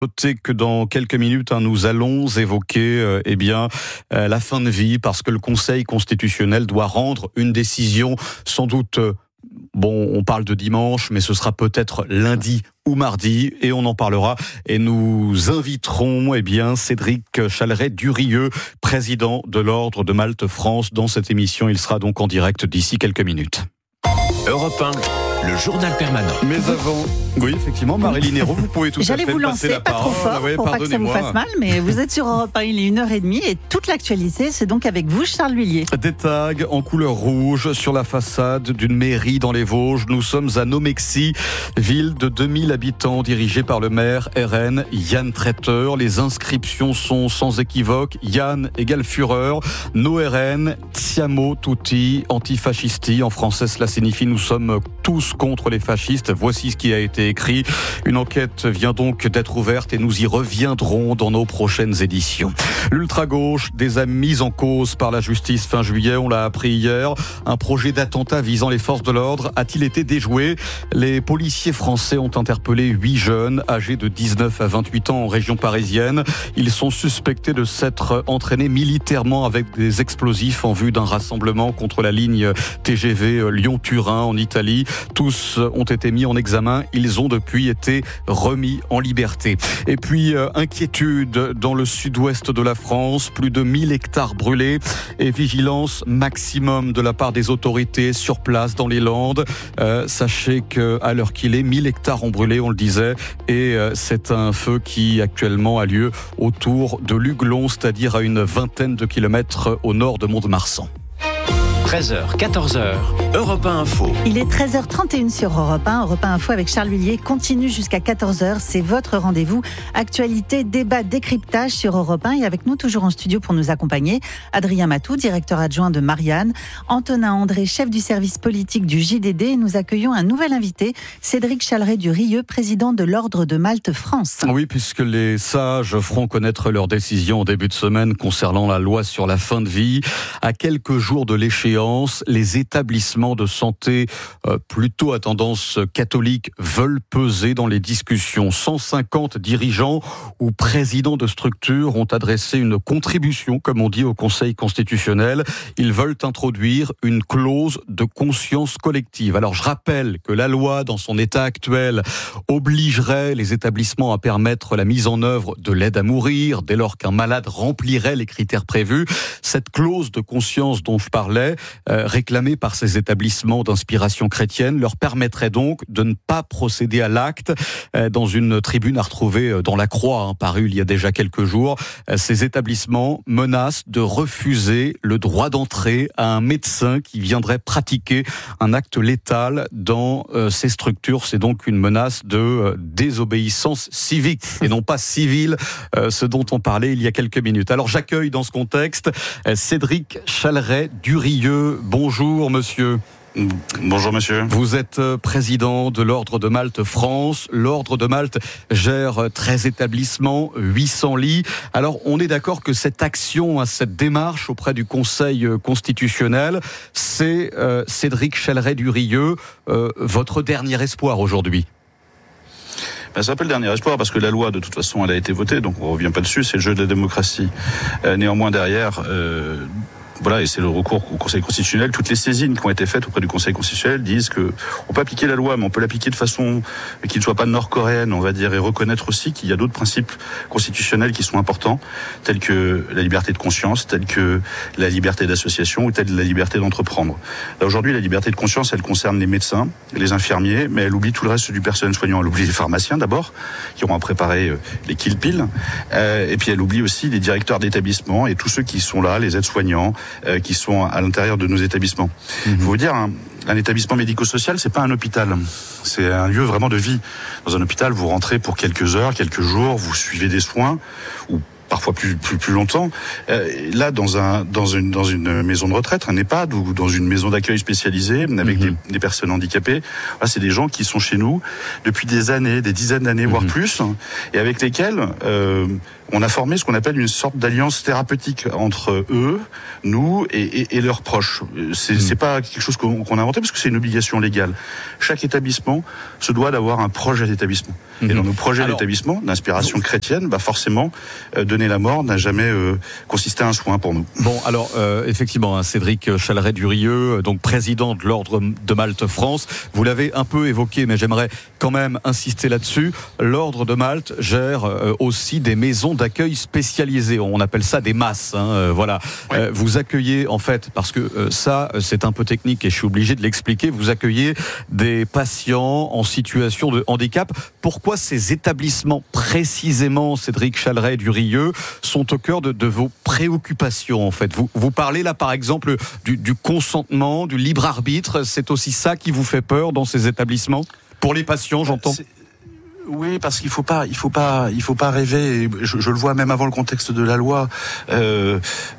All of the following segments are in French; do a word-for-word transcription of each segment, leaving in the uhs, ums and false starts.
Notez que dans quelques minutes, hein, nous allons évoquer euh, eh bien euh, la fin de vie, parce que le Conseil constitutionnel doit rendre une décision sans doute. Euh, bon, on parle de dimanche, mais ce sera peut-être lundi ou mardi, et on en parlera. Et nous inviterons eh bien Cédric Challeret-Durieux, président de l'Ordre de Malte France, dans cette émission. Il sera donc en direct d'ici quelques minutes. Europe un, le journal permanent. Mais avant, oui, effectivement, Maryline Hérault, vous pouvez tout J'allais à fait vous passer lancer, la pas parole. trop fort, Ah ouais, pour pas que ça vous fasse mal, mais vous êtes sur Europe un, il est une heure trente et toute l'actualité, c'est donc avec vous, Charles Lhuillier. Des tags en couleur rouge sur la façade d'une mairie dans les Vosges. Nous sommes à Nomexy, ville de deux mille habitants, dirigée par le maire R N Yann Traiteur. Les inscriptions sont sans équivoque. Yann égale Fureur, No R N, Siamo Tutti, Antifascisti. En français, cela signifie nous sommes tous contre les fascistes. Voici ce qui a été écrit. Une enquête vient donc d'être ouverte et nous y reviendrons dans nos prochaines éditions. L'ultra-gauche des a mis en cause par la justice fin juillet, on l'a appris hier. Un projet d'attentat visant les forces de l'ordre a-t-il été déjoué? Les policiers français ont interpellé huit jeunes âgés de dix-neuf à vingt-huit ans en région parisienne. Ils sont suspectés de s'être entraînés militairement avec des explosifs en vue d'un rassemblement contre la ligne T G V Lyon-Turin en Italie. Tous ont été mis en examen. Ils ont depuis été remis en liberté. Et puis, euh, inquiétude dans le sud-ouest de la France. Plus de mille hectares brûlés et vigilance maximum de la part des autorités sur place dans les Landes. Euh, sachez qu'à l'heure qu'il est, mille hectares ont brûlé, on le disait. Et euh, c'est un feu qui actuellement a lieu autour de Luglon, c'est-à-dire à une vingtaine de kilomètres au nord de Mont-de-Marsan. treize heures, quatorze heures, Europe un Info. Il est treize heures trente et une sur Europe un. Europe un Info avec Charles Lhuillier continue jusqu'à quatorze heures. C'est votre rendez-vous. Actualité, débat, décryptage sur Europe un. Et avec nous, toujours en studio pour nous accompagner, Adrien Matou, directeur adjoint de Marianne, Antonin André, chef du service politique du J D D. Et nous accueillons un nouvel invité, Cédric Challeret-Durieux, président de l'Ordre de Malte France. Oui, puisque les sages feront connaître leur décision en début de semaine concernant la loi sur la fin de vie. À quelques jours de l'échéance, les établissements de santé euh, plutôt à tendance catholique veulent peser dans les discussions. cent cinquante dirigeants ou présidents de structures ont adressé une contribution, comme on dit, au Conseil constitutionnel. Ils veulent introduire une clause de conscience collective. Alors je rappelle que la loi, dans son état actuel, obligerait les établissements à permettre la mise en œuvre de l'aide à mourir dès lors qu'un malade remplirait les critères prévus. Cette clause de conscience dont je parlais, Euh, réclamés par ces établissements d'inspiration chrétienne, leur permettrait donc de ne pas procéder à l'acte. Euh, dans une tribune à retrouver dans la Croix, hein, parue il y a déjà quelques jours, euh, ces établissements menacent de refuser le droit d'entrée à un médecin qui viendrait pratiquer un acte létal dans euh, ces structures. C'est donc une menace de euh, désobéissance civique et non pas civile, euh, ce dont on parlait il y a quelques minutes. Alors j'accueille dans ce contexte euh, Cédric Challeret-Durieux. Bonjour monsieur. Bonjour monsieur. Vous êtes président de l'Ordre de Malte France. L'Ordre de Malte gère treize établissements, huit cents lits. Alors on est d'accord que cette action, cette démarche auprès du Conseil constitutionnel, c'est euh, Cédric Challeret-Durieux, euh, votre dernier espoir aujourd'hui? Ben, ça s'appelle dernier espoir parce que la loi, de toute façon, elle a été votée, donc on revient pas dessus, c'est le jeu de la démocratie. Euh, néanmoins, derrière... Euh Voilà, et c'est le recours au Conseil constitutionnel. Toutes les saisines qui ont été faites auprès du Conseil constitutionnel disent que on peut appliquer la loi, mais on peut l'appliquer de façon qui ne soit pas nord-coréenne, on va dire, et reconnaître aussi qu'il y a d'autres principes constitutionnels qui sont importants, tels que la liberté de conscience, tels que la liberté d'association ou telle la liberté d'entreprendre. Là, aujourd'hui, la liberté de conscience, elle concerne les médecins, les infirmiers, mais elle oublie tout le reste du personnel soignant. Elle oublie les pharmaciens, d'abord, qui auront à préparer les kill pills, euh, et puis elle oublie aussi les directeurs d'établissement et tous ceux qui sont là, les aides-soignants, Euh, qui sont à l'intérieur de nos établissements. Il mmh. faut vous dire, un, un établissement médico-social, c'est pas un hôpital. C'est un lieu vraiment de vie. Dans un hôpital, vous rentrez pour quelques heures, quelques jours, vous suivez des soins, ou parfois plus plus plus longtemps. Euh, là, dans un dans une dans une maison de retraite, un EHPAD ou dans une maison d'accueil spécialisée avec mmh. des, des personnes handicapées, là, c'est des gens qui sont chez nous depuis des années, des dizaines d'années, mmh. voire plus, et avec lesquels euh, on a formé ce qu'on appelle une sorte d'alliance thérapeutique entre eux, nous et, et, et leurs proches. C'est, mmh. c'est pas quelque chose qu'on, qu'on a inventé parce que c'est une obligation légale. Chaque établissement se doit d'avoir un projet d'établissement. Mmh. Et dans nos projets Alors, d'établissement, d'inspiration vous... chrétienne, bah forcément, euh, donner la mort n'a jamais euh, consisté à un soin pour nous. Bon, alors euh, effectivement, hein, Cédric Chaleret-Durieux, donc président de l'Ordre de Malte France, vous l'avez un peu évoqué, mais j'aimerais quand même insister là-dessus. L'Ordre de Malte gère euh, aussi des maisons d'accueil spécialisées. On appelle ça des masses. Hein, euh, voilà. Oui. Euh, vous accueillez en fait, parce que euh, ça, c'est un peu technique et je suis obligé de l'expliquer. Vous accueillez des patients en situation de handicap. Pourquoi ces établissements précisément, Cédric Chaleret-Durieux, sont au cœur de, de vos préoccupations en fait? Vous, vous parlez là par exemple du, du consentement, du libre arbitre. C'est aussi ça qui vous fait peur dans ces établissements? Pour les patients, j'entends. C'est... Oui, parce qu'il faut pas, il faut pas, il faut pas rêver. Je, je le vois même avant le contexte de la loi. Euh,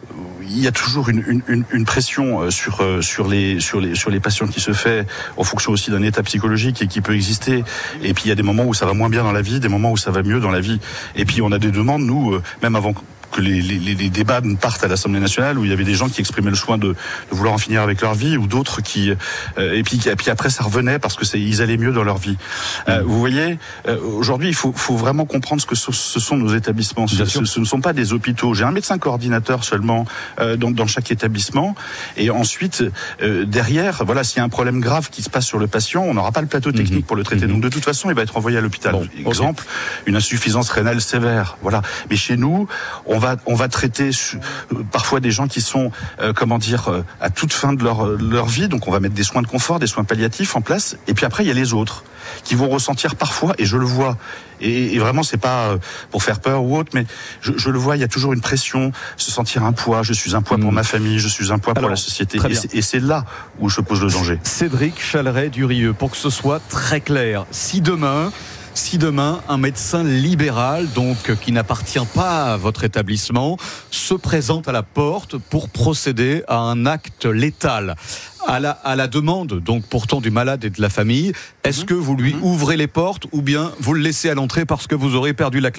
il y a toujours une, une, une pression sur sur les sur les sur les patients qui se fait en fonction aussi d'un état psychologique et qui peut exister. Et puis il y a des moments où ça va moins bien dans la vie, des moments où ça va mieux dans la vie. Et puis on a des demandes, nous, même avant que les, les, les débats partent à l'Assemblée nationale, où il y avait des gens qui exprimaient le choix de, de vouloir en finir avec leur vie, ou d'autres qui euh, et puis et puis après ça revenait parce que c'est, ils allaient mieux dans leur vie. Euh, vous voyez, euh, aujourd'hui il faut, faut vraiment comprendre ce que ce, ce sont nos établissements. Ce, ce, ce ne sont pas des hôpitaux. J'ai un médecin coordinateur seulement euh, dans, dans chaque établissement, et ensuite euh, derrière, voilà, s'il y a un problème grave qui se passe sur le patient, on n'aura pas le plateau technique mmh. pour le traiter. Mmh. Donc de toute façon, il va être envoyé à l'hôpital. Bon, exemple, okay. une insuffisance rénale sévère. Voilà. Mais chez nous, on va on va traiter euh, parfois des gens qui sont euh, comment dire euh, à toute fin de leur leur vie, donc on va mettre des soins de confort, des soins palliatifs en place, et puis après il y a les autres qui vont ressentir parfois, et je le vois, et, et vraiment c'est pas euh, pour faire peur ou autre, mais je, je le vois, il y a toujours une pression, se sentir un poids, je suis un poids mmh. pour ma famille, je suis un poids Alors, pour la société, et c'est, et c'est là où se pose le danger. Cédric Chaleret-Durieux, pour que ce soit très clair, si demain Si demain, un médecin libéral, donc qui n'appartient pas à votre établissement, se présente à la porte pour procéder à un acte létal, à la, à la demande, donc pourtant du malade et de la famille, est-ce mmh. que vous lui mmh. ouvrez les portes ou bien vous le laissez à l'entrée parce que vous aurez perdu la clé ?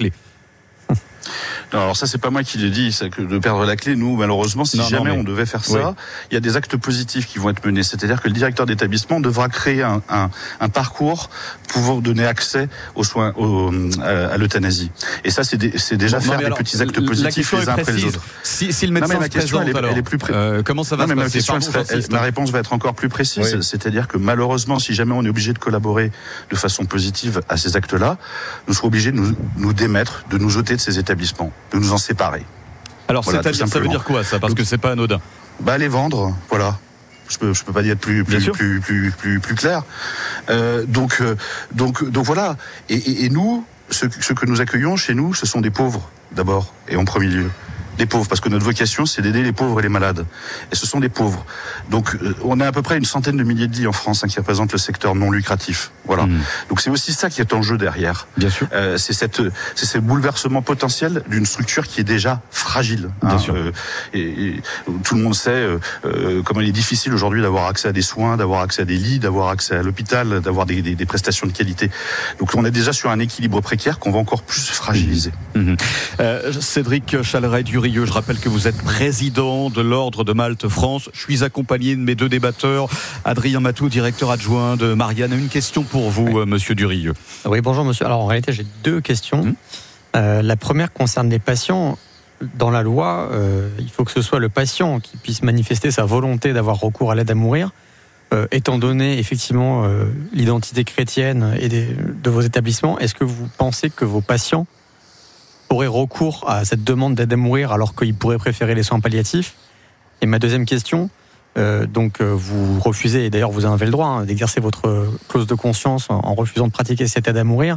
Non, alors ça c'est pas moi qui l'ai dit, c'est que de perdre la clé, nous malheureusement si non, jamais non, mais... on devait faire ça, oui. il y a des actes positifs qui vont être menés, c'est-à-dire que le directeur d'établissement devra créer un, un, un parcours pouvant donner accès aux soins, aux, à, à l'euthanasie. Et ça c'est, des, c'est déjà bon, faire des alors, petits actes positifs les uns après les autres. Si, si le médecin non, mais ma question se présente, elle est, elle est plus pré... euh, comment ça va non, se passer ma, question, elle, ma réponse va être encore plus précise, oui. c'est-à-dire que malheureusement si jamais on est obligé de collaborer de façon positive à ces actes-là, nous serons obligés de nous, nous démettre, de nous ôter de ces établissements, de nous en séparer. Alors voilà, c'est-à-dire, ça veut dire quoi ça? Parce Donc, que c'est pas anodin. Bah les vendre, voilà. Je peux, je peux pas dire plus, plus, plus, plus, plus, plus clair. Euh, donc, euh, donc, donc voilà. Et, et, et nous, ce, ce que nous accueillons chez nous, ce sont des pauvres d'abord et en premier lieu. Des pauvres, parce que notre vocation, c'est d'aider les pauvres et les malades. Et ce sont des pauvres. Donc, euh, on a à peu près une centaine de milliers de lits en France hein, qui représentent le secteur non lucratif. Voilà. Mmh. Donc, c'est aussi ça qui est en jeu derrière. Bien sûr. Euh, c'est cette, c'est ce bouleversement potentiel d'une structure qui est déjà fragile. Hein, Bien sûr. Euh, et, et tout le monde sait euh, euh, comment il est difficile aujourd'hui d'avoir accès à des soins, d'avoir accès à des lits, d'avoir accès à l'hôpital, d'avoir des, des, des prestations de qualité. Donc, on est déjà sur un équilibre précaire qu'on va encore plus fragiliser. Mmh. Euh, Cédric Chaleret-Durieux, je rappelle que vous êtes président de l'Ordre de Malte France. Je suis accompagné de mes deux débatteurs, Adrien Matou, directeur adjoint de Marianne. Une question pour vous, oui. Monsieur Durieux. Oui, bonjour monsieur. Alors en réalité, j'ai deux questions. Mmh. Euh, la première concerne les patients. Dans la loi, euh, il faut que ce soit le patient qui puisse manifester sa volonté d'avoir recours à l'aide à mourir. Euh, étant donné effectivement euh, l'identité chrétienne et des, de vos établissements, est-ce que vous pensez que vos patients auraient recours à cette demande d'aide à mourir alors qu'ils pourraient préférer les soins palliatifs? Et ma deuxième question, euh, donc euh, vous refusez, et d'ailleurs vous en avez le droit hein, d'exercer votre clause de conscience en, en refusant de pratiquer cette aide à mourir.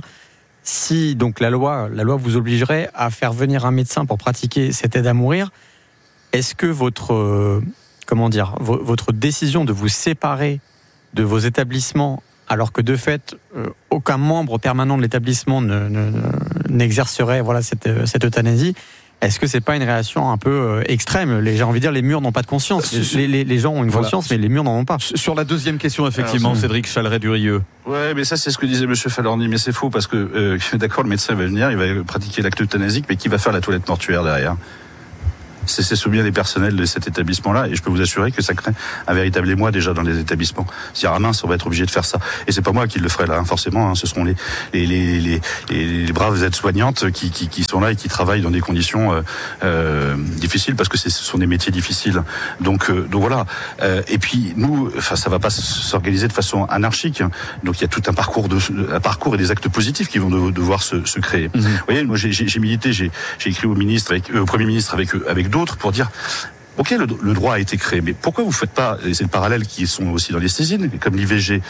Si donc la loi, la loi vous obligerait à faire venir un médecin pour pratiquer cette aide à mourir, est-ce que votre, euh, comment dire, v- votre décision de vous séparer de vos établissements, alors que de fait euh, aucun membre permanent de l'établissement ne, ne, ne, n'exercerait voilà cette, cette euthanasie, Est-ce que c'est pas une réaction un peu euh, extrême ? Les, j'ai envie de dire, les murs n'ont pas de conscience. Les, les, les gens ont une voilà. conscience, mais les murs n'en ont pas. Sur la deuxième question, effectivement, Alors, Cédric Chaleret-Durieux. Ouais, mais ça, c'est ce que disait Monsieur Falorni, mais c'est faux, parce que, euh, d'accord, le médecin va venir, il va pratiquer l'acte euthanasique, mais qui va faire la toilette mortuaire derrière ? C'est, c'est sous bien les personnels de cet établissement-là, et je peux vous assurer que ça crée un véritable émoi déjà dans les établissements. Si ah mince, on va être obligé de faire ça. Et c'est pas moi qui le ferai là, hein, forcément. Hein, ce seront les les, les les les les braves aides-soignantes qui qui qui sont là et qui travaillent dans des conditions euh, euh, difficiles parce que c'est, ce sont des métiers difficiles. Donc euh, donc voilà. Euh, et puis nous, enfin ça va pas s'organiser de façon anarchique. Hein. Donc il y a tout un parcours de un parcours et des actes positifs qui vont de, devoir se, se créer. Mmh. Vous voyez, moi j'ai, j'ai, j'ai milité, j'ai j'ai écrit au ministre avec euh, au Premier ministre avec avec d'autres pour dire ok, le, le droit a été créé, mais pourquoi vous faites pas, et c'est le parallèle qui sont aussi dans les saisines, comme l'I V G,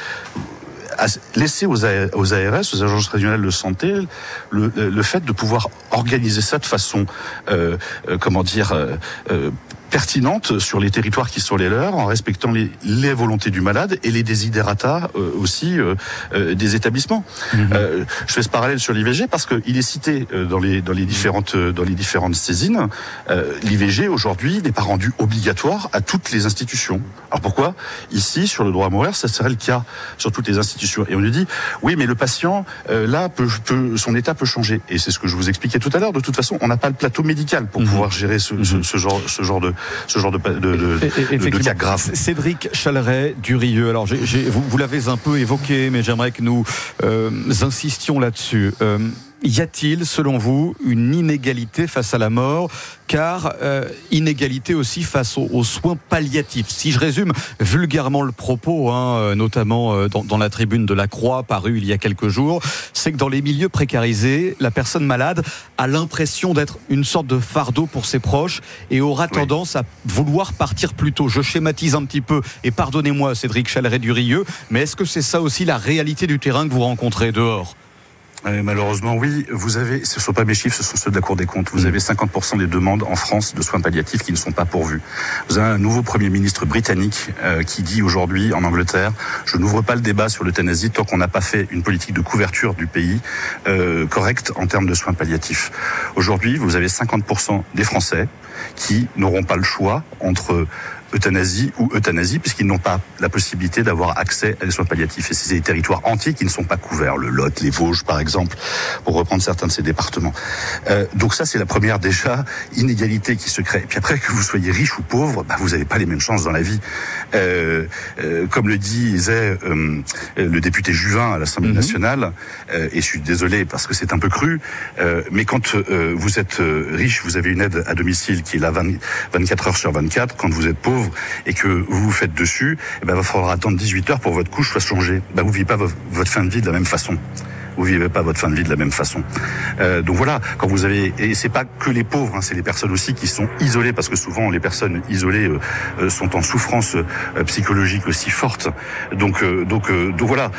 laisser aux, A, aux A R S, aux agences régionales de santé, le, le fait de pouvoir organiser ça de façon, euh, euh, comment dire, euh, euh, pertinente sur les territoires qui sont les leurs, en respectant les, les volontés du malade et les desiderata euh, aussi euh, euh, des établissements. Mmh. Euh, je fais ce parallèle sur l'I V G parce qu'il est cité euh, dans les dans les différentes euh, dans les différentes saisines. Euh, L'I V G aujourd'hui n'est pas rendu obligatoire à toutes les institutions. Alors pourquoi ? Ici, sur le droit à mourir, ça serait le cas sur toutes les institutions. Et on nous dit oui, mais le patient euh, là peut, peut son état peut changer. Et c'est ce que je vous expliquais tout à l'heure. De toute façon, on n'a pas le plateau médical pour mmh. pouvoir gérer ce, mmh. ce, ce genre ce genre de ce genre de, de, de, de, de cas grave. Cédric Chaleret-Durieux, alors j'ai, j'ai, vous, vous l'avez un peu évoqué, mais j'aimerais que nous euh, insistions là-dessus. Euh, y a-t-il, selon vous, une inégalité face à la mort ? Car euh, inégalité aussi face aux, aux soins palliatifs. Si je résume vulgairement le propos, hein, notamment euh, dans, dans la tribune de la Croix parue il y a quelques jours, c'est que dans les milieux précarisés, la personne malade a l'impression d'être une sorte de fardeau pour ses proches et aura oui. tendance à vouloir partir plus tôt. Je schématise un petit peu et pardonnez-moi Cédric Chaleret-Durieux, mais est-ce que c'est ça aussi la réalité du terrain que vous rencontrez dehors ? Euh, malheureusement, oui. Vous avez, ce ne sont pas mes chiffres, ce sont ceux de la Cour des comptes. Vous avez cinquante pour cent des demandes en France de soins palliatifs qui ne sont pas pourvues. Vous avez un nouveau Premier ministre britannique euh, qui dit aujourd'hui en Angleterre « Je n'ouvre pas le débat sur l'euthanasie tant qu'on n'a pas fait une politique de couverture du pays euh, correcte en termes de soins palliatifs. » Aujourd'hui, vous avez cinquante pour cent des Français qui n'auront pas le choix entre euthanasie ou euthanasie, puisqu'ils n'ont pas la possibilité d'avoir accès à des soins palliatifs. Et c'est des territoires entiers qui ne sont pas couverts, le Lot, les Vosges par exemple, pour reprendre certains de ces départements. Euh, donc ça, c'est la première déjà inégalité qui se crée. Et puis après, que vous soyez riche ou pauvre, bah, vous n'avez pas les mêmes chances dans la vie. Euh, euh, comme le disait euh, le député Juvin à l'Assemblée mmh. nationale, euh, et je suis désolé parce que c'est un peu cru, euh, mais quand euh, vous êtes riche, vous avez une aide à domicile qui est là vingt, vingt-quatre heures sur vingt-quatre. Quand vous êtes pauvre et que vous vous faites dessus, eh ben, il va falloir attendre dix-huit heures pour que votre couche soit changée. Ben, vous ne vivez pas votre, votre fin de vie de la même façon. Vous vivez pas votre fin de vie de la même façon. Euh, donc voilà, quand vous avez, et c'est pas que les pauvres, hein, c'est les personnes aussi qui sont isolées, parce que souvent les personnes isolées euh, sont en souffrance euh, psychologique aussi forte. Donc euh, donc euh, donc voilà.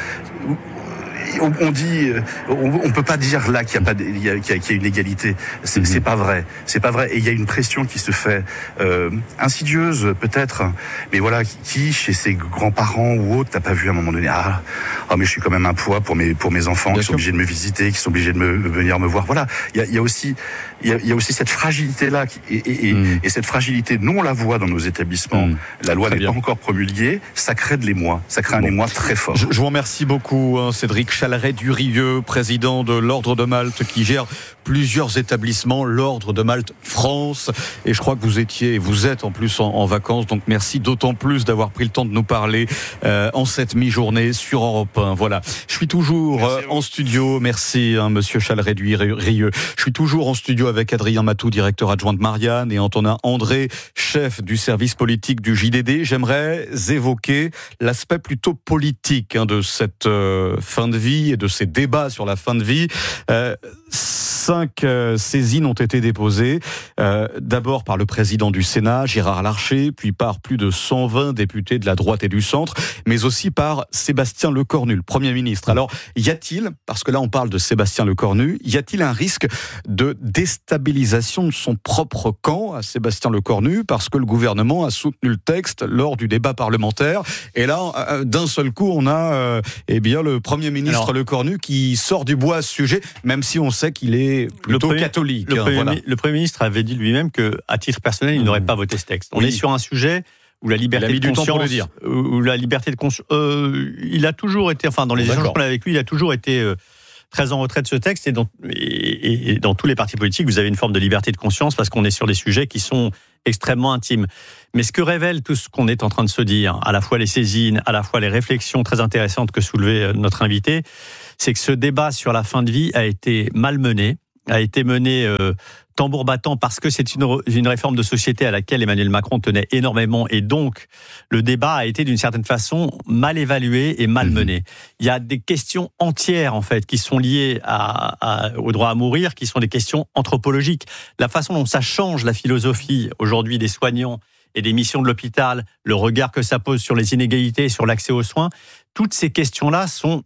On, on dit, on, on peut pas dire là qu'il y a pas, de, il y a, qu'il y a une égalité. C'est, mmh. c'est pas vrai. C'est pas vrai. Et il y a une pression qui se fait euh, insidieuse peut-être, mais voilà, qui chez ses grands-parents ou autres, t'as pas vu à un moment donné, ah, oh mais je suis quand même un poids pour mes pour mes enfants Bien qui sûr. sont obligés de me visiter, qui sont obligés de me venir me voir. Voilà. Il y a, il y a aussi, il y a, il y a aussi cette fragilité là, et, et, mmh. et cette fragilité, nous on la voit dans nos établissements. Mmh. La loi très n'est bien. pas encore promulguée, ça crée de l'émoi, ça crée un bon. émoi très fort. Je, je vous remercie beaucoup, hein, Cédric Chaleret-Durieux, président de l'Ordre de Malte, qui gère plusieurs établissements, l'Ordre de Malte France. Et je crois que vous étiez, et vous êtes en plus en, en vacances, donc merci d'autant plus d'avoir pris le temps de nous parler euh, en cette mi-journée sur Europe un. Voilà. Je suis toujours euh, en studio. Merci, hein, monsieur Chaleret-Durieux. Je suis toujours en studio avec Adrien Matou, directeur adjoint de Marianne, et Antonin André, chef du service politique du J D D. J'aimerais évoquer l'aspect plutôt politique hein, de cette euh, fin de vie et de ces débats sur la fin de vie. Euh, cinq euh, saisines ont été déposées, euh, d'abord par le président du Sénat, Gérard Larcher, puis par plus de cent vingt députés de la droite et du centre, mais aussi par Sébastien Lecornu, le Premier ministre. Alors, y a-t-il, parce que là on parle de Sébastien Lecornu, y a-t-il un risque de déstabilisation de son propre camp à Sébastien Lecornu, parce que le gouvernement a soutenu le texte lors du débat parlementaire, et là, euh, d'un seul coup, on a euh, eh bien, le Premier ministre Alors, Lecornu qui sort du bois à ce sujet, même si on sait qu'il est plutôt le premier, catholique. Le, hein, premier, voilà. le Premier ministre avait dit lui-même qu'à titre personnel, il mmh. n'aurait pas voté ce texte. On oui. est sur un sujet où la liberté de conscience, où la liberté de conscience, euh, il a toujours été, enfin dans les échanges qu'on a avec lui, il a toujours été euh, très en retrait de ce texte et dans, et, et dans tous les partis politiques, vous avez une forme de liberté de conscience parce qu'on est sur des sujets qui sont extrêmement intimes. Mais ce que révèle tout ce qu'on est en train de se dire, à la fois les saisines, à la fois les réflexions très intéressantes que soulevait notre invité, c'est que ce débat sur la fin de vie a été malmené, a été mené euh, tambour battant parce que c'est une, une réforme de société à laquelle Emmanuel Macron tenait énormément et donc le débat a été d'une certaine façon mal évalué et mal mené. Mmh. Il y a des questions entières en fait qui sont liées à, à, au droit à mourir, qui sont des questions anthropologiques. La façon dont ça change la philosophie aujourd'hui des soignants et des missions de l'hôpital, le regard que ça pose sur les inégalités, sur l'accès aux soins, toutes ces questions-là sont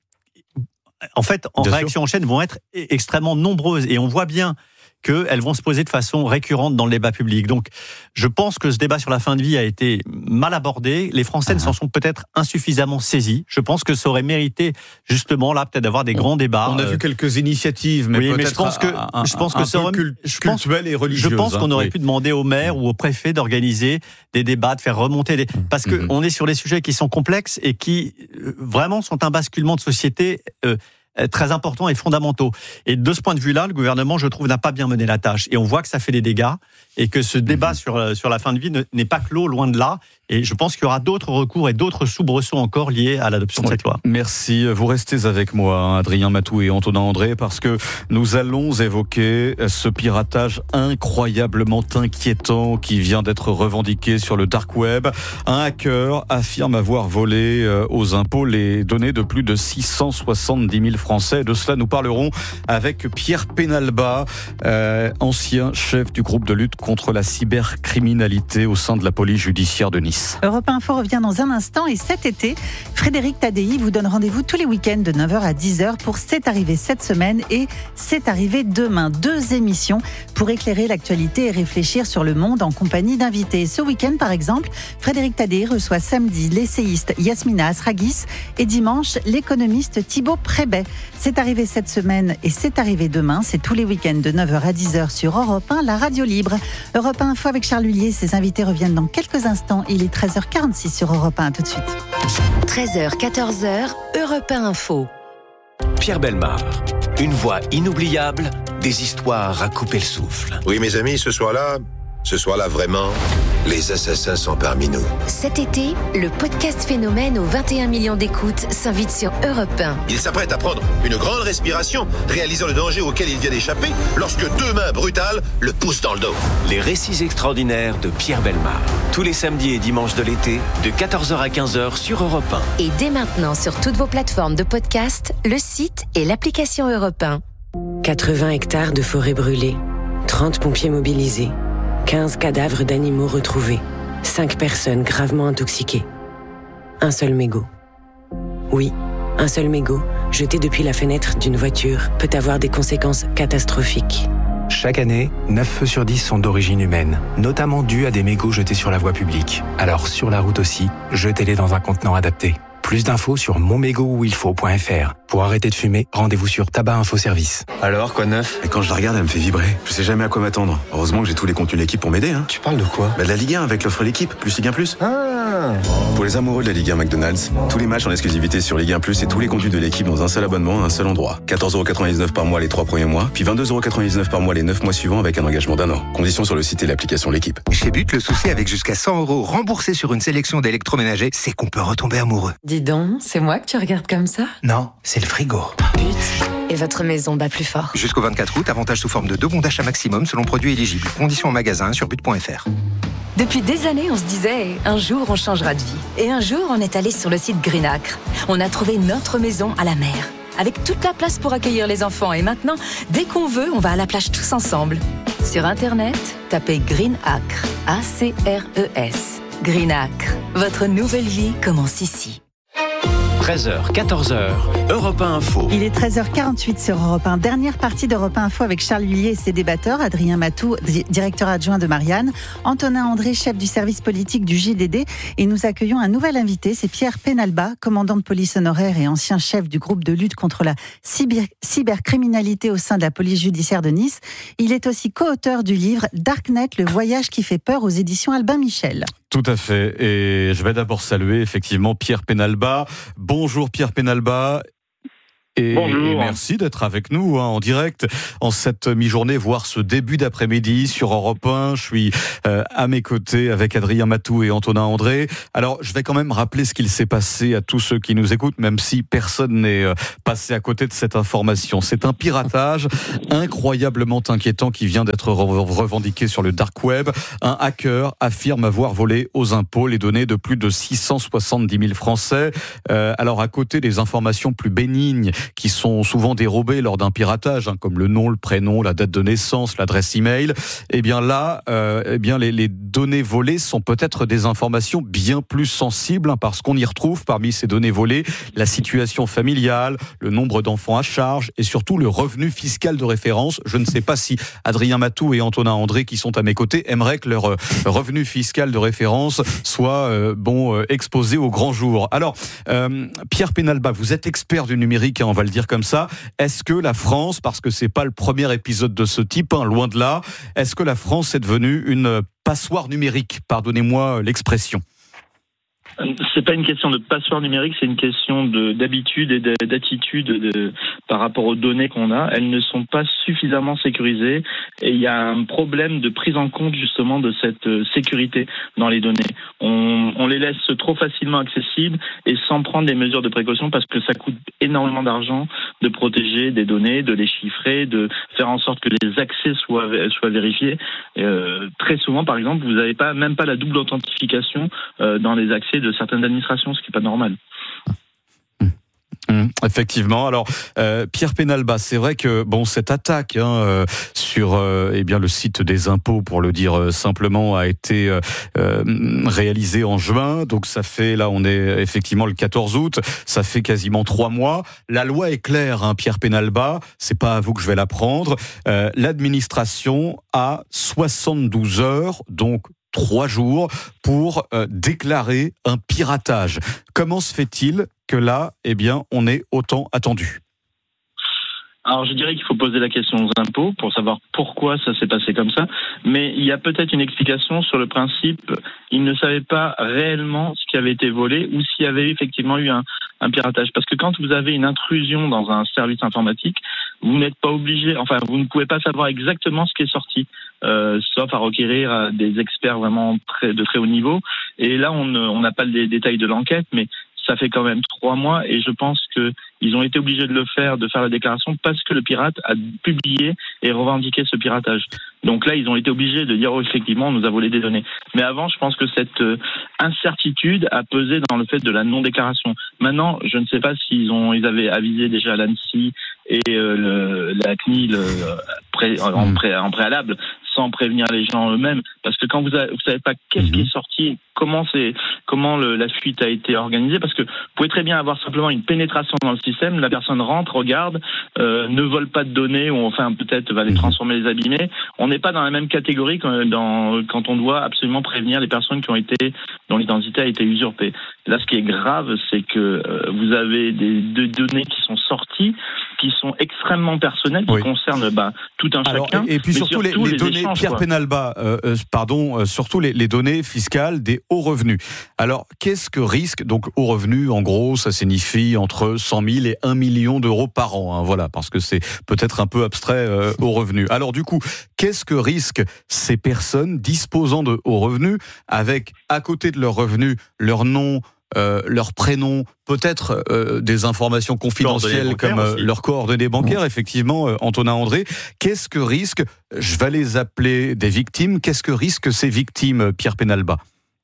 en fait, en bien réaction sûr. En chaîne, vont être extrêmement nombreuses. Et on voit bien qu'elles vont se poser de façon récurrente dans le débat public. Donc, je pense que ce débat sur la fin de vie a été mal abordé. Les Français uh-huh. ne s'en sont peut-être insuffisamment saisis. Je pense que ça aurait mérité, justement, là, peut-être d'avoir des on, grands débats. On a vu quelques initiatives, mais oui, peut-être mais je pense que, un, un, je pense un que ça peu aurait, cult- je pense, cultuel et religieux. Je pense qu'on aurait oui. pu demander au maire ou au préfet d'organiser des débats, de faire remonter des... Parce qu'on mm-hmm. est sur des sujets qui sont complexes et qui, vraiment, sont un basculement de société... Euh, très importants et fondamentaux. Et de ce point de vue-là, le gouvernement, je trouve, n'a pas bien mené la tâche. Et on voit que ça fait des dégâts et que ce débat mmh. sur, sur la fin de vie ne, n'est pas clos, loin de là. Et je pense qu'il y aura d'autres recours et d'autres soubresauts encore liés à l'adoption de cette loi. Merci. Vous restez avec moi, Adrien Matou et Antonin André, parce que nous allons évoquer ce piratage incroyablement inquiétant qui vient d'être revendiqué sur le dark web. Un hacker affirme avoir volé aux impôts les données de plus de six cent soixante-dix mille Français. De cela, nous parlerons avec Pierre Penalba, euh, ancien chef du groupe de lutte contre la cybercriminalité au sein de la police judiciaire de Nice. Europe Info revient dans un instant et cet été, Frédéric Tadei vous donne rendez-vous tous les week-ends de neuf heures à dix heures pour C'est arrivé cette semaine et C'est arrivé demain. Deux émissions pour éclairer l'actualité et réfléchir sur le monde en compagnie d'invités. Ce week-end, par exemple, Frédéric Tadei reçoit samedi l'essayiste Yasmina Asragis et dimanche l'économiste Thibaut Prébet. C'est arrivé cette semaine et C'est arrivé demain. C'est tous les week-ends de neuf heures à dix heures sur Europe un, la radio libre. Europe un Info avec Charles Lullier. Ses invités reviennent dans quelques instants. Il est treize heures quarante-six sur Europe un. Tout de suite. treize heures, quatorze heures, Europe un Info. Pierre Bellemare, une voix inoubliable, des histoires à couper le souffle. Oui, mes amis, ce soir-là, ce soir-là, vraiment, les assassins sont parmi nous. Cet été, le podcast Phénomène aux vingt et un millions d'écoutes s'invite sur Europe un. Il s'apprête à prendre une grande respiration, réalisant le danger auquel il vient d'échapper, lorsque deux mains brutales le poussent dans le dos. Les récits extraordinaires de Pierre Bellemare. Tous les samedis et dimanches de l'été, de quatorze heures à quinze heures sur Europe un. Et dès maintenant sur toutes vos plateformes de podcast, le site et l'application Europe un. quatre-vingts hectares de forêt brûlée, trente pompiers mobilisés, quinze cadavres d'animaux retrouvés, cinq personnes gravement intoxiquées. Un seul mégot. Oui, un seul mégot, jeté depuis la fenêtre d'une voiture, peut avoir des conséquences catastrophiques. Chaque année, neuf feux sur dix sont d'origine humaine, notamment dus à des mégots jetés sur la voie publique. Alors sur la route aussi, jetez-les dans un contenant adapté. Plus d'infos sur mon mégot où il faut point f r. Pour arrêter de fumer, rendez-vous sur Tabac Info Service. Alors, quoi de neuf? Et quand je la regarde, elle me fait vibrer. Je sais jamais à quoi m'attendre. Heureusement que j'ai tous les contenus de l'équipe pour m'aider. Hein. Tu parles de quoi? Bah de la Ligue un avec l'offre l'équipe, plus Ligue un plus. Ah. Pour les amoureux de la Ligue un McDonald's, tous les matchs en exclusivité sur Ligue un plus et tous les contenus de l'équipe dans un seul abonnement à un seul endroit. quatorze euros quatre-vingt-dix-neuf par mois les trois premiers mois, puis vingt-deux euros quatre-vingt-dix-neuf par mois les neuf mois suivants avec un engagement d'un an. Conditions sur le site et l'application L'équipe. Chez But, le souci avec jusqu'à cent euros remboursés sur une sélection d'électroménagers, c'est qu'on peut retomber amoureux. Dis donc, c'est moi que tu regardes comme ça? Non, c'est le frigo. But, et votre maison bat plus fort. Jusqu'au vingt-quatre août, avantage sous forme de deux bons d'achat maximum selon produit éligible. Conditions en magasin sur but point f r. Depuis des années, on se disait, un jour on changera de vie. Et un jour, on est allé sur le site Green Acre. On a trouvé notre maison à la mer, avec toute la place pour accueillir les enfants. Et maintenant, dès qu'on veut, on va à la plage tous ensemble. Sur Internet, tapez Green Acre, A C R E S. Green Acre, votre nouvelle vie commence ici. treize heures, quatorze heures, Europe un Info. Il est treize heures quarante-huit sur Europe un. Dernière partie d'Europe un Info avec Charles Huillier et ses débatteurs. Adrien Matou, directeur adjoint de Marianne. Antonin André, chef du service politique du J D D. Et nous accueillons un nouvel invité, c'est Pierre Penalba, commandant de police honoraire et ancien chef du groupe de lutte contre la cyber- cybercriminalité au sein de la police judiciaire de Nice. Il est aussi co-auteur du livre Darknet, le voyage qui fait peur aux éditions Albin Michel. Tout à fait. Et je vais d'abord saluer effectivement Pierre Penalba. Bonjour Pierre Penalba. Et, et merci d'être avec nous hein, en direct en cette mi-journée, voire ce début d'après-midi sur Europe un. Je suis euh, à mes côtés avec Adrien Matou et Antonin André. Alors, je vais quand même rappeler ce qu'il s'est passé à tous ceux qui nous écoutent, même si personne n'est euh, passé à côté de cette information. C'est un piratage incroyablement inquiétant qui vient d'être re- revendiqué sur le dark web. Un hacker affirme avoir volé aux impôts les données de plus de six cent soixante-dix mille Français. Euh, alors, à côté des informations plus bénignes qui sont souvent dérobées lors d'un piratage, hein, comme le nom, le prénom, la date de naissance, l'adresse email. Eh bien là, euh, eh bien les, les données volées sont peut-être des informations bien plus sensibles, hein, parce qu'on y retrouve parmi ces données volées la situation familiale, le nombre d'enfants à charge et surtout le revenu fiscal de référence. Je ne sais pas si Adrien Matou et Antonin André, qui sont à mes côtés, aimeraient que leur euh, revenu fiscal de référence soit euh, bon euh, exposé au grand jour. Alors, euh, Pierre Penalba, vous êtes expert du numérique, hein, on va le dire comme ça. Est-ce que la France, parce que c'est pas le premier épisode de ce type, hein, loin de là, est-ce que la France est devenue une passoire numérique ? Pardonnez-moi l'expression. C'est pas une question de passoire numérique, c'est une question de, d'habitude et de, d'attitude de, par rapport aux données qu'on a. Elles ne sont pas suffisamment sécurisées et il y a un problème de prise en compte justement de cette sécurité dans les données. On, on les laisse trop facilement accessibles et sans prendre des mesures de précaution parce que ça coûte énormément d'argent de protéger des données, de les chiffrer, de faire en sorte que les accès soient, soient vérifiés. Euh, très souvent, par exemple, vous n'avez pas, même pas la double authentification euh, dans les accès de certaines administrations, ce qui n'est pas normal. Mmh, effectivement. Alors, euh, Pierre Penalba, c'est vrai que bon, cette attaque hein, euh, sur euh, eh bien le site des impôts, pour le dire euh, simplement, a été euh, euh, réalisée en juin. Donc, ça fait là, on est effectivement le quatorze août. Ça fait quasiment trois mois. La loi est claire, hein, Pierre Penalba. C'est pas à vous que je vais la prendre. Euh, l'administration a soixante-douze heures, donc trois jours, pour euh, déclarer un piratage. Comment se fait-il que là, eh bien, on est autant attendu ? Alors je dirais qu'il faut poser la question aux impôts pour savoir pourquoi ça s'est passé comme ça, mais il y a peut-être une explication sur le principe, ils ne savaient pas réellement ce qui avait été volé ou s'il y avait effectivement eu un, un piratage. Parce que quand vous avez une intrusion dans un service informatique, vous n'êtes pas obligé, enfin vous ne pouvez pas savoir exactement ce qui est sorti, euh, sauf à requérir des experts vraiment très, de très haut niveau. Et là on on n'a pas les détails de l'enquête, mais ça fait quand même trois mois et je pense que ils ont été obligés de le faire, de faire la déclaration parce que le pirate a publié et revendiqué ce piratage. Donc là, ils ont été obligés de dire oh, effectivement, on nous a volé des données. Mais avant, je pense que cette euh, incertitude a pesé dans le fait de la non-déclaration. Maintenant, je ne sais pas s'ils ont, ils avaient avisé déjà l'ANSSI et euh, le, la C N I L euh, pré, en, pré, en préalable, sans prévenir les gens eux-mêmes, parce que quand vous ne savez pas qu'est-ce qui est sorti, comment c'est, comment le, la fuite a été organisée, parce que vous pouvez très bien avoir simplement une pénétration dans le système, la personne rentre, regarde, euh, ne vole pas de données, ou enfin peut-être va les transformer, les abîmer. On n'est pas dans la même catégorie quand, dans, quand on doit absolument prévenir les personnes qui ont été, dont l'identité a été usurpée. Là, ce qui est grave, c'est que euh, vous avez des, des données qui sont sorties, qui sont extrêmement personnelles, qui oui. concernent bah, tout un Alors, chacun. Et, et puis surtout, surtout les, les, les données, échanges, Pierre quoi. Penalba, euh, euh, pardon, euh, surtout les, les données fiscales des hauts revenus. Alors, qu'est-ce que risque, donc hauts revenus, en gros, ça signifie entre cent mille et un million d'euros par an, hein, voilà, parce que c'est peut-être un peu abstrait, euh, hauts revenus. Alors du coup, qu'est-ce que risquent ces personnes disposant de hauts revenus, avec à côté de leurs revenus, leur nom, Euh, leur prénom, peut-être euh, des informations confidentielles comme euh, leurs coordonnées bancaires, effectivement, euh, Antonin André. Qu'est-ce que risquent, je vais les appeler des victimes, qu'est-ce que risquent ces victimes, Pierre Penalba ?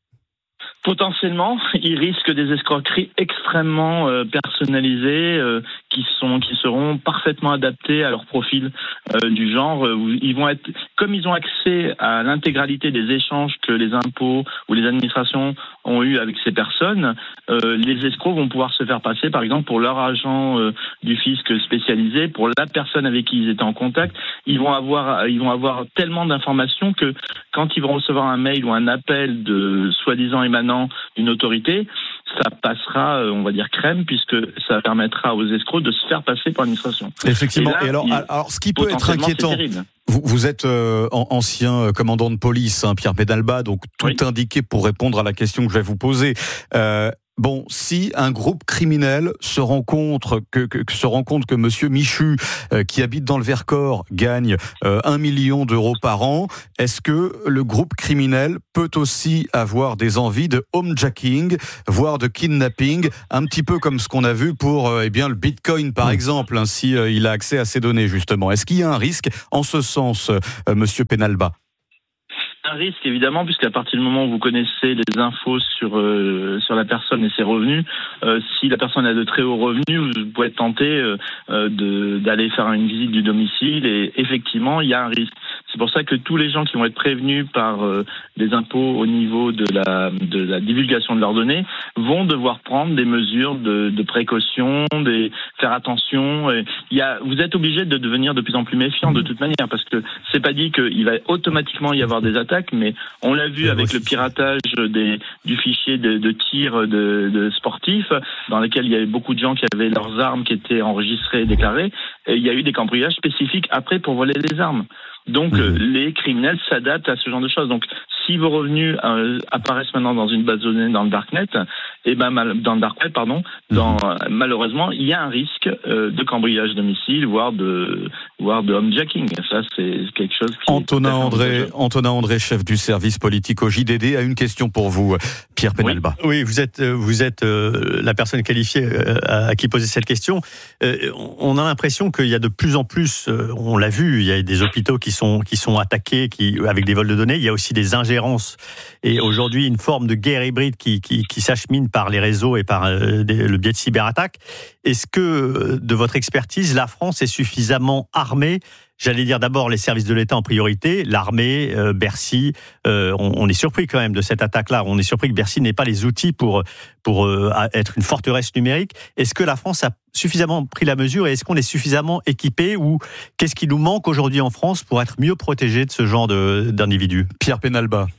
Potentiellement, ils risquent des escroqueries extrêmement euh, personnalisées euh, qui sont qui seront parfaitement adaptées à leur profil euh, du genre. Où ils vont être, comme ils ont accès à l'intégralité des échanges que les impôts ou les administrations ont eu avec ces personnes, euh, les escrocs vont pouvoir se faire passer, par exemple, pour leur agent euh, du fisc spécialisé, pour la personne avec qui ils étaient en contact. Ils vont avoir, ils vont avoir tellement d'informations que quand ils vont recevoir un mail ou un appel de soi-disant émanant d'une autorité, ça passera, on va dire, crème, puisque ça permettra aux escrocs de se faire passer par l'administration. Effectivement. Et, là, et alors, il, alors, ce qui peut être inquiétant, vous, vous êtes euh, ancien commandant de police, hein, Pierre Penalba, donc tout oui. indiqué pour répondre à la question que je vais vous poser. Euh, Bon, si un groupe criminel se rend compte que, que, que se rend compte que Monsieur Michu, euh, qui habite dans le Vercors, gagne euh, un million d'euros par an, est-ce que le groupe criminel peut aussi avoir des envies de homejacking, voire de kidnapping, un petit peu comme ce qu'on a vu pour euh, eh bien le Bitcoin par mmh. exemple, hein, si euh, il a accès à ces données justement. Est-ce qu'il y a un risque en ce sens, euh, Monsieur Penalba? Un risque évidemment, puisqu'à partir du moment où vous connaissez les infos sur euh, sur la personne et ses revenus, euh, si la personne a de très hauts revenus, vous pouvez être tenté euh, de d'aller faire une visite du domicile et effectivement il y a un risque. C'est pour ça que tous les gens qui vont être prévenus par euh, les impôts au niveau de la de la divulgation de leurs données vont devoir prendre des mesures de, de précaution, des faire attention. Et il y a, vous êtes obligé de devenir de plus en plus méfiant de toute manière, parce que c'est pas dit qu'il va automatiquement y avoir des attaques, mais on l'a vu avec le piratage des, du fichier de, de tir de, de sportifs, dans lequel il y avait beaucoup de gens qui avaient leurs armes qui étaient enregistrées et déclarées, et il y a eu des cambriolages spécifiques après pour voler les armes. Donc mmh. les criminels s'adaptent à ce genre de choses. Donc si vos revenus euh, apparaissent maintenant dans une base de données dans le darknet, et ben mal, dans le dark web pardon, dans, mmh. euh, malheureusement il y a un risque euh, de cambriolage domicile, voire de voire de homejacking. Ça c'est quelque chose qui Antonin André, Antonin André, chef du service politique au J D D, a une question pour vous, Pierre Penalba. Oui, oui, vous êtes vous êtes euh, la personne qualifiée euh, à qui poser cette question. Euh, on a l'impression qu'il y a de plus en plus, euh, on l'a vu, il y a des hôpitaux qui sont qui sont attaqués, qui avec des vols de données. Il y a aussi des ingérences et aujourd'hui une forme de guerre hybride qui qui, qui s'achemine par les réseaux et par euh, des, le biais de cyberattaques. Est-ce que de votre expertise, la France est suffisamment armée? J'allais dire d'abord les services de l'État en priorité, l'armée, euh, Bercy. Euh, on, on est surpris quand même de cette attaque-là. On est surpris que Bercy n'ait pas les outils pour pour euh, être une forteresse numérique. Est-ce que la France a suffisamment pris la mesure et est-ce qu'on est suffisamment équipé ou qu'est-ce qui nous manque aujourd'hui en France pour être mieux protégé de ce genre de, d'individus? Pierre Penalba.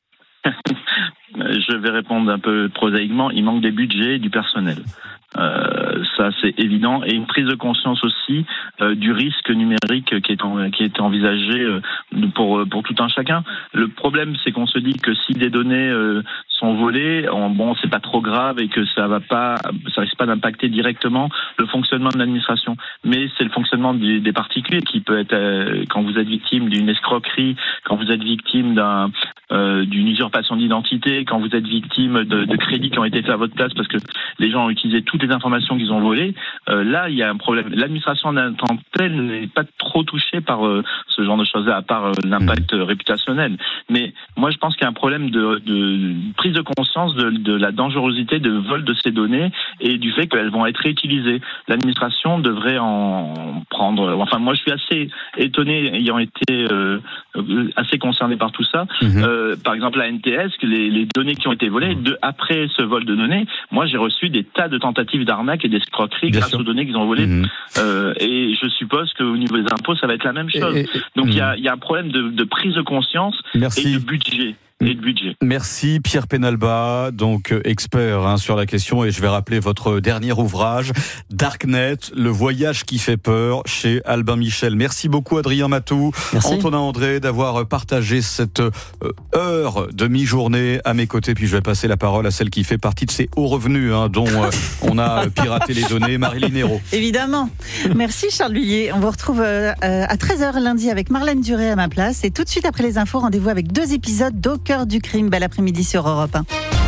Je vais répondre un peu prosaïquement. Il manque des budgets et du personnel. Euh, ça c'est évident, et une prise de conscience aussi euh, du risque numérique qui est en, qui est envisagé euh, pour pour tout un chacun. Le problème c'est qu'on se dit que si des données euh, sont volées, on, bon c'est pas trop grave et que ça va pas, ça risque pas d'impacter directement le fonctionnement de l'administration. Mais c'est le fonctionnement des, des particuliers qui peut être euh, quand vous êtes victime d'une escroquerie, quand vous êtes victime d'un euh, d'une usurpation d'identité, quand vous êtes victime de, de crédits qui ont été faits à votre place parce que les gens ont utilisé toutes les informations qu'ils ont volées, euh, là il y a un problème. L'administration en tant que telle n'est pas trop touchée par euh, ce genre de choses-là, à part euh, l'impact mmh. réputationnel. Mais moi je pense qu'il y a un problème de, de prise de conscience de, de la dangerosité de vol de ces données et du fait qu'elles vont être réutilisées. L'administration devrait en prendre... Enfin moi je suis assez étonné, ayant été euh, assez concerné par tout ça. Mmh. Euh, par exemple la N T S, les, les données qui ont été volées, de, après ce vol de données, moi j'ai reçu des tas de tentatives d'arnaque et d'escroqueries grâce sûr. aux données qu'ils ont volées. Mmh. Euh, et je suppose qu'au niveau des impôts, ça va être la même chose. Et, et, Donc il mmh. y, y a un problème de, de prise de conscience Merci. et de budget. Et de budget. Merci Pierre Penalba, donc expert hein, sur la question, et je vais rappeler votre dernier ouvrage, Darknet, le voyage qui fait peur, chez Albin Michel. Merci beaucoup Adrien Matou, Merci. Antonin André d'avoir partagé cette heure de mi-journée à mes côtés, puis je vais passer la parole à celle qui fait partie de ces hauts revenus hein, dont euh, on a piraté les données, Marilyn Hérault. Évidemment. Merci Charles Lhuillier. On vous retrouve euh, à treize heures lundi avec Marlène Duré à ma place, et tout de suite après les infos, rendez-vous avec deux épisodes d'Au cœur du crime. Bel après-midi sur Europe un.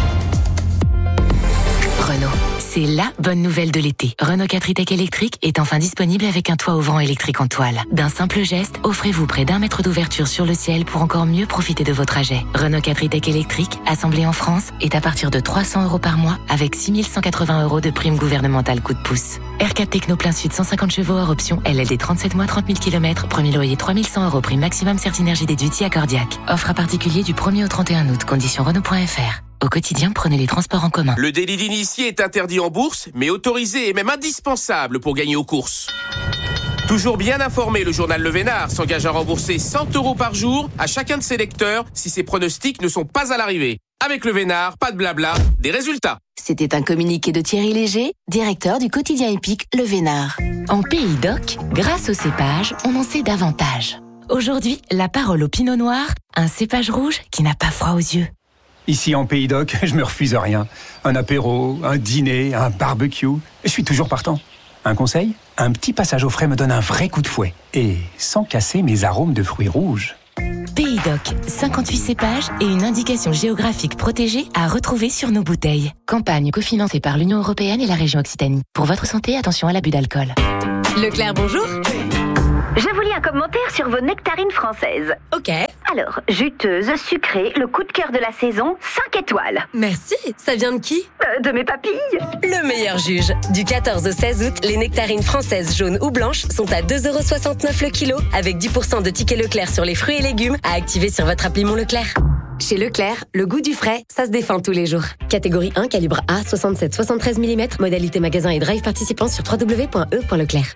Renault, c'est la bonne nouvelle de l'été. Renault quatre e-Tech électrique est enfin disponible avec un toit ouvrant électrique en toile. D'un simple geste, offrez-vous près d'un mètre d'ouverture sur le ciel pour encore mieux profiter de vos trajets. Renault quatre e-Tech électrique, assemblé en France, est à partir de trois cents euros par mois avec six mille cent quatre-vingts euros de prime gouvernementale coup de pouce. R quatre Techno plein sud cent cinquante chevaux hors option L L D trente-sept mois trente mille kilomètres, premier loyer trois mille cent euros, prime maximum Certinergie déduite accordiaque. Offre à particulier du premier au trente et un août, conditions Renault point F R. Au quotidien, prenez les transports en commun. Le délit d'initié est interdit en bourse, mais autorisé et même indispensable pour gagner aux courses. Toujours bien informé, le journal Le Vénard s'engage à rembourser cent euros par jour à chacun de ses lecteurs si ses pronostics ne sont pas à l'arrivée. Avec Le Vénard, pas de blabla, des résultats. C'était un communiqué de Thierry Léger, directeur du quotidien épique Le Vénard. En Pays d'Oc, grâce au cépage, on en sait davantage. Aujourd'hui, la parole au Pinot Noir, un cépage rouge qui n'a pas froid aux yeux. Ici en Pays d'Oc, je me refuse rien. Un apéro, un dîner, un barbecue, je suis toujours partant. Un conseil ? Un petit passage au frais me donne un vrai coup de fouet. Et sans casser mes arômes de fruits rouges. Pays d'Oc, cinquante-huit cépages et une indication géographique protégée à retrouver sur nos bouteilles. Campagne cofinancée par l'Union européenne et la région Occitanie. Pour votre santé, attention à l'abus d'alcool. Leclerc, bonjour. Je vous lis un commentaire sur vos nectarines françaises. Ok. Alors, juteuse, sucrée, le coup de cœur de la saison, cinq étoiles. Merci. Ça vient de qui ? euh, De mes papilles. Le meilleur juge. Du quatorze au seize août, les nectarines françaises jaunes ou blanches sont à deux euros soixante-neuf le kilo, avec dix pour cent de tickets Leclerc sur les fruits et légumes à activer sur votre appli Mon Leclerc. Chez Leclerc, le goût du frais, ça se défend tous les jours. Catégorie un, calibre A, soixante-sept soixante-treize millimètres, modalité magasin et drive participant sur w w w point e point leclerc.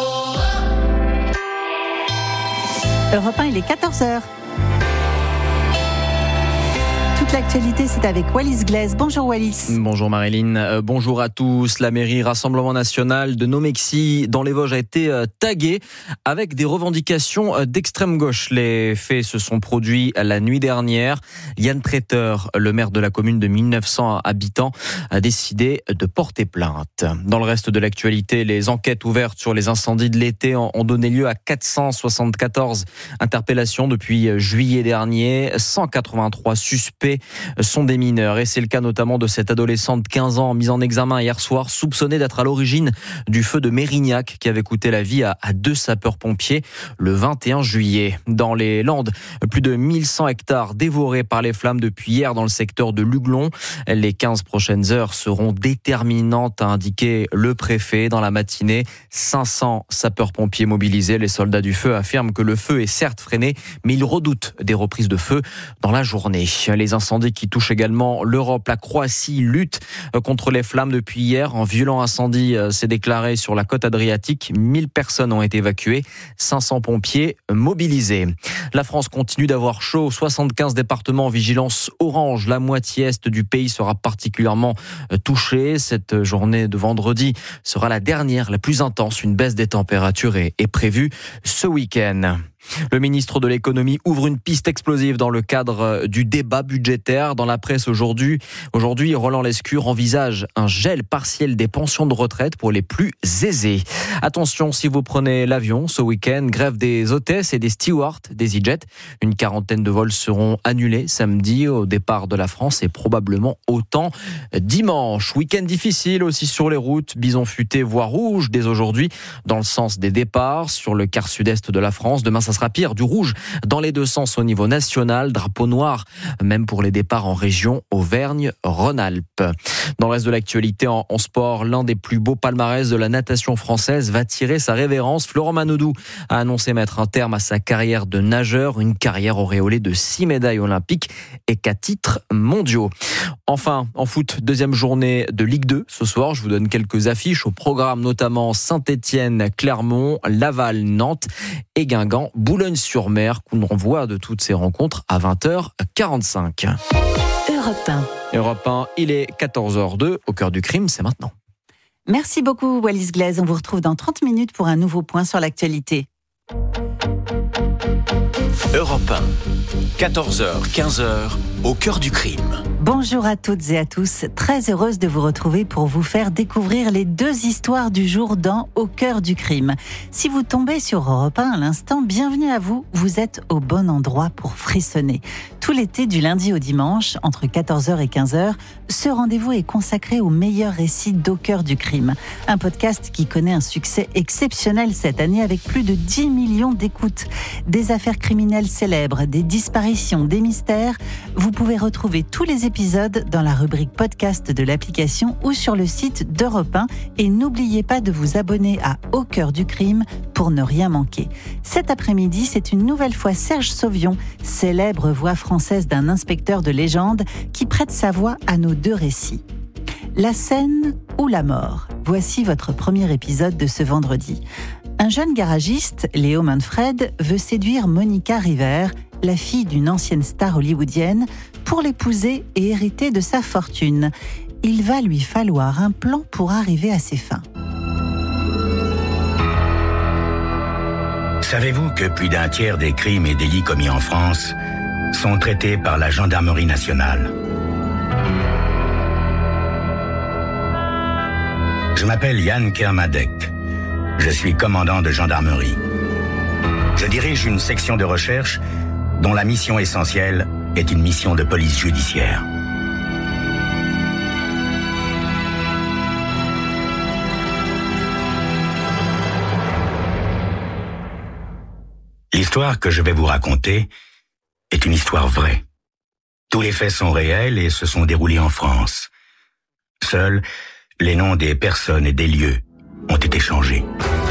Europe un, il est quatorze heures. Toute l'actualité, c'est avec Wallis Glaise. Bonjour Wallis. Bonjour Marilyn, euh, bonjour à tous. La mairie Rassemblement National de Nomexy dans les Vosges a été euh, taguée avec des revendications euh, d'extrême gauche. Les faits se sont produits la nuit dernière. Yann Traiteur, le maire de la commune de mille neuf cents habitants, a décidé de porter plainte. Dans le reste de l'actualité, les enquêtes ouvertes sur les incendies de l'été ont donné lieu à quatre cent soixante-quatorze interpellations depuis juillet dernier. cent quatre-vingt-trois suspects sont des mineurs et c'est le cas notamment de cette adolescente de quinze ans mise en examen hier soir, soupçonnée d'être à l'origine du feu de Mérignac qui avait coûté la vie à, à deux sapeurs-pompiers le vingt et un juillet. Dans les Landes, plus de mille cent hectares dévorés par les flammes depuis hier dans le secteur de Luglon. Les quinze prochaines heures seront déterminantes, a indiqué le préfet. Dans la matinée, cinq cents sapeurs-pompiers mobilisés. Les soldats du feu affirment que le feu est certes freiné, mais ils redoutent des reprises de feu dans la journée. Les incendies qui touchent également l'Europe. La Croatie lutte contre les flammes depuis hier. Un violent incendie s'est déclaré sur la côte adriatique. mille personnes ont été évacuées, cinq cents pompiers mobilisés. La France continue d'avoir chaud. soixante-quinze départements en vigilance orange. La moitié est du pays sera particulièrement touchée. Cette journée de vendredi sera la dernière, la plus intense. Une baisse des températures est, est prévue ce week-end. Le ministre de l'économie ouvre une piste explosive dans le cadre du débat budgétaire. Dans la presse aujourd'hui, aujourd'hui Roland Lescure envisage un gel partiel des pensions de retraite pour les plus aisés. Attention, si vous prenez l'avion ce week-end, grève des hôtesses et des stewards des E-Jet. Une quarantaine de vols seront annulés samedi au départ de la France et probablement autant dimanche. Week-end difficile aussi sur les routes. Bison futé, voie rouge dès aujourd'hui dans le sens des départs sur le quart sud-est de la France. Demain, ça sera pire, du rouge dans les deux sens au niveau national, drapeau noir même pour les départs en région Auvergne-Rhône-Alpes. Dans le reste de l'actualité en, en sport, l'un des plus beaux palmarès de la natation française va tirer sa révérence. Florent Manodou a annoncé mettre un terme à sa carrière de nageur, une carrière auréolée de six médailles olympiques et quatre titres mondiaux. Enfin, en foot, deuxième journée de Ligue deux ce soir. Je vous donne quelques affiches au programme, notamment Saint-Étienne, Clermont, Laval, Nantes et Guingamp, Boulogne-sur-Mer, qu'on renvoie de toutes ces rencontres à vingt heures quarante-cinq. Europe un. Europe un, il est quatorze heures deux. Au cœur du crime, c'est maintenant. Merci beaucoup Wallis Glaise. On vous retrouve dans trente minutes pour un nouveau point sur l'actualité. Europe un, quatorze heures, quinze heures, au cœur du crime. Bonjour à toutes et à tous, très heureuse de vous retrouver pour vous faire découvrir les deux histoires du jour dans Au cœur du crime. Si vous tombez sur Europe un à l'instant, bienvenue à vous, vous êtes au bon endroit pour frissonner. Tout l'été, du lundi au dimanche, entre quatorze heures et quinze heures, ce rendez-vous est consacré aux meilleurs récits d'Au cœur du crime. Un podcast qui connaît un succès exceptionnel cette année avec plus de dix millions d'écoutes. Des affaires criminelles célèbres, des disparitions, des mystères. Vous pouvez retrouver tous les épisodes dans la rubrique podcast de l'application ou sur le site d'Europe un et n'oubliez pas de vous abonner à Au cœur du crime pour ne rien manquer. Cet après-midi, c'est une nouvelle fois Serge Sauvion, célèbre voix française française d'un inspecteur de légende qui prête sa voix à nos deux récits. La scène ou la mort ? Voici votre premier épisode de ce vendredi. Un jeune garagiste, Léo Manfred, veut séduire Monica River, la fille d'une ancienne star hollywoodienne, pour l'épouser et hériter de sa fortune. Il va lui falloir un plan pour arriver à ses fins. Savez-vous que plus d'un tiers des crimes et délits commis en France sont traités par la gendarmerie nationale ? Je m'appelle Yann Kermadec. Je suis commandant de gendarmerie. Je dirige une section de recherche dont la mission essentielle est une mission de police judiciaire. L'histoire que je vais vous raconter est une histoire vraie. Tous les faits sont réels et se sont déroulés en France. Seuls les noms des personnes et des lieux ont été changés.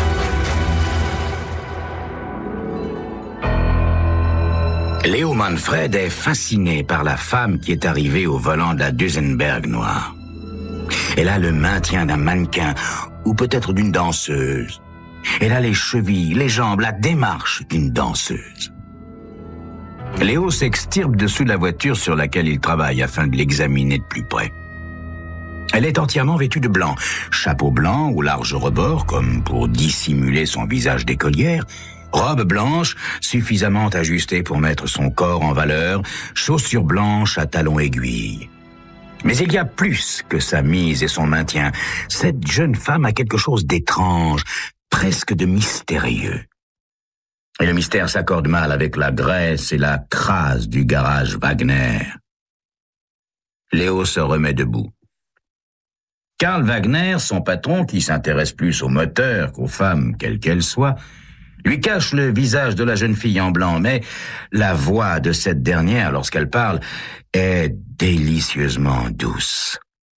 Léo Manfred est fasciné par la femme qui est arrivée au volant de la Duesenberg noire. Elle a le maintien d'un mannequin ou peut-être d'une danseuse. Elle a les chevilles, les jambes, la démarche d'une danseuse. Léo s'extirpe dessous de la voiture sur laquelle il travaille afin de l'examiner de plus près. Elle est entièrement vêtue de blanc, chapeau blanc ou large rebord comme pour dissimuler son visage d'écolière, robe blanche suffisamment ajustée pour mettre son corps en valeur, chaussures blanches à talons aiguilles. Mais il y a plus que sa mise et son maintien. Cette jeune femme a quelque chose d'étrange, presque de mystérieux. Et le mystère s'accorde mal avec la graisse et la crasse du garage Wagner. Léo se remet debout. Karl Wagner, son patron, qui s'intéresse plus aux moteurs qu'aux femmes, quelles qu'elles soient, lui cache le visage de la jeune fille en blanc, mais la voix de cette dernière, lorsqu'elle parle, est délicieusement douce.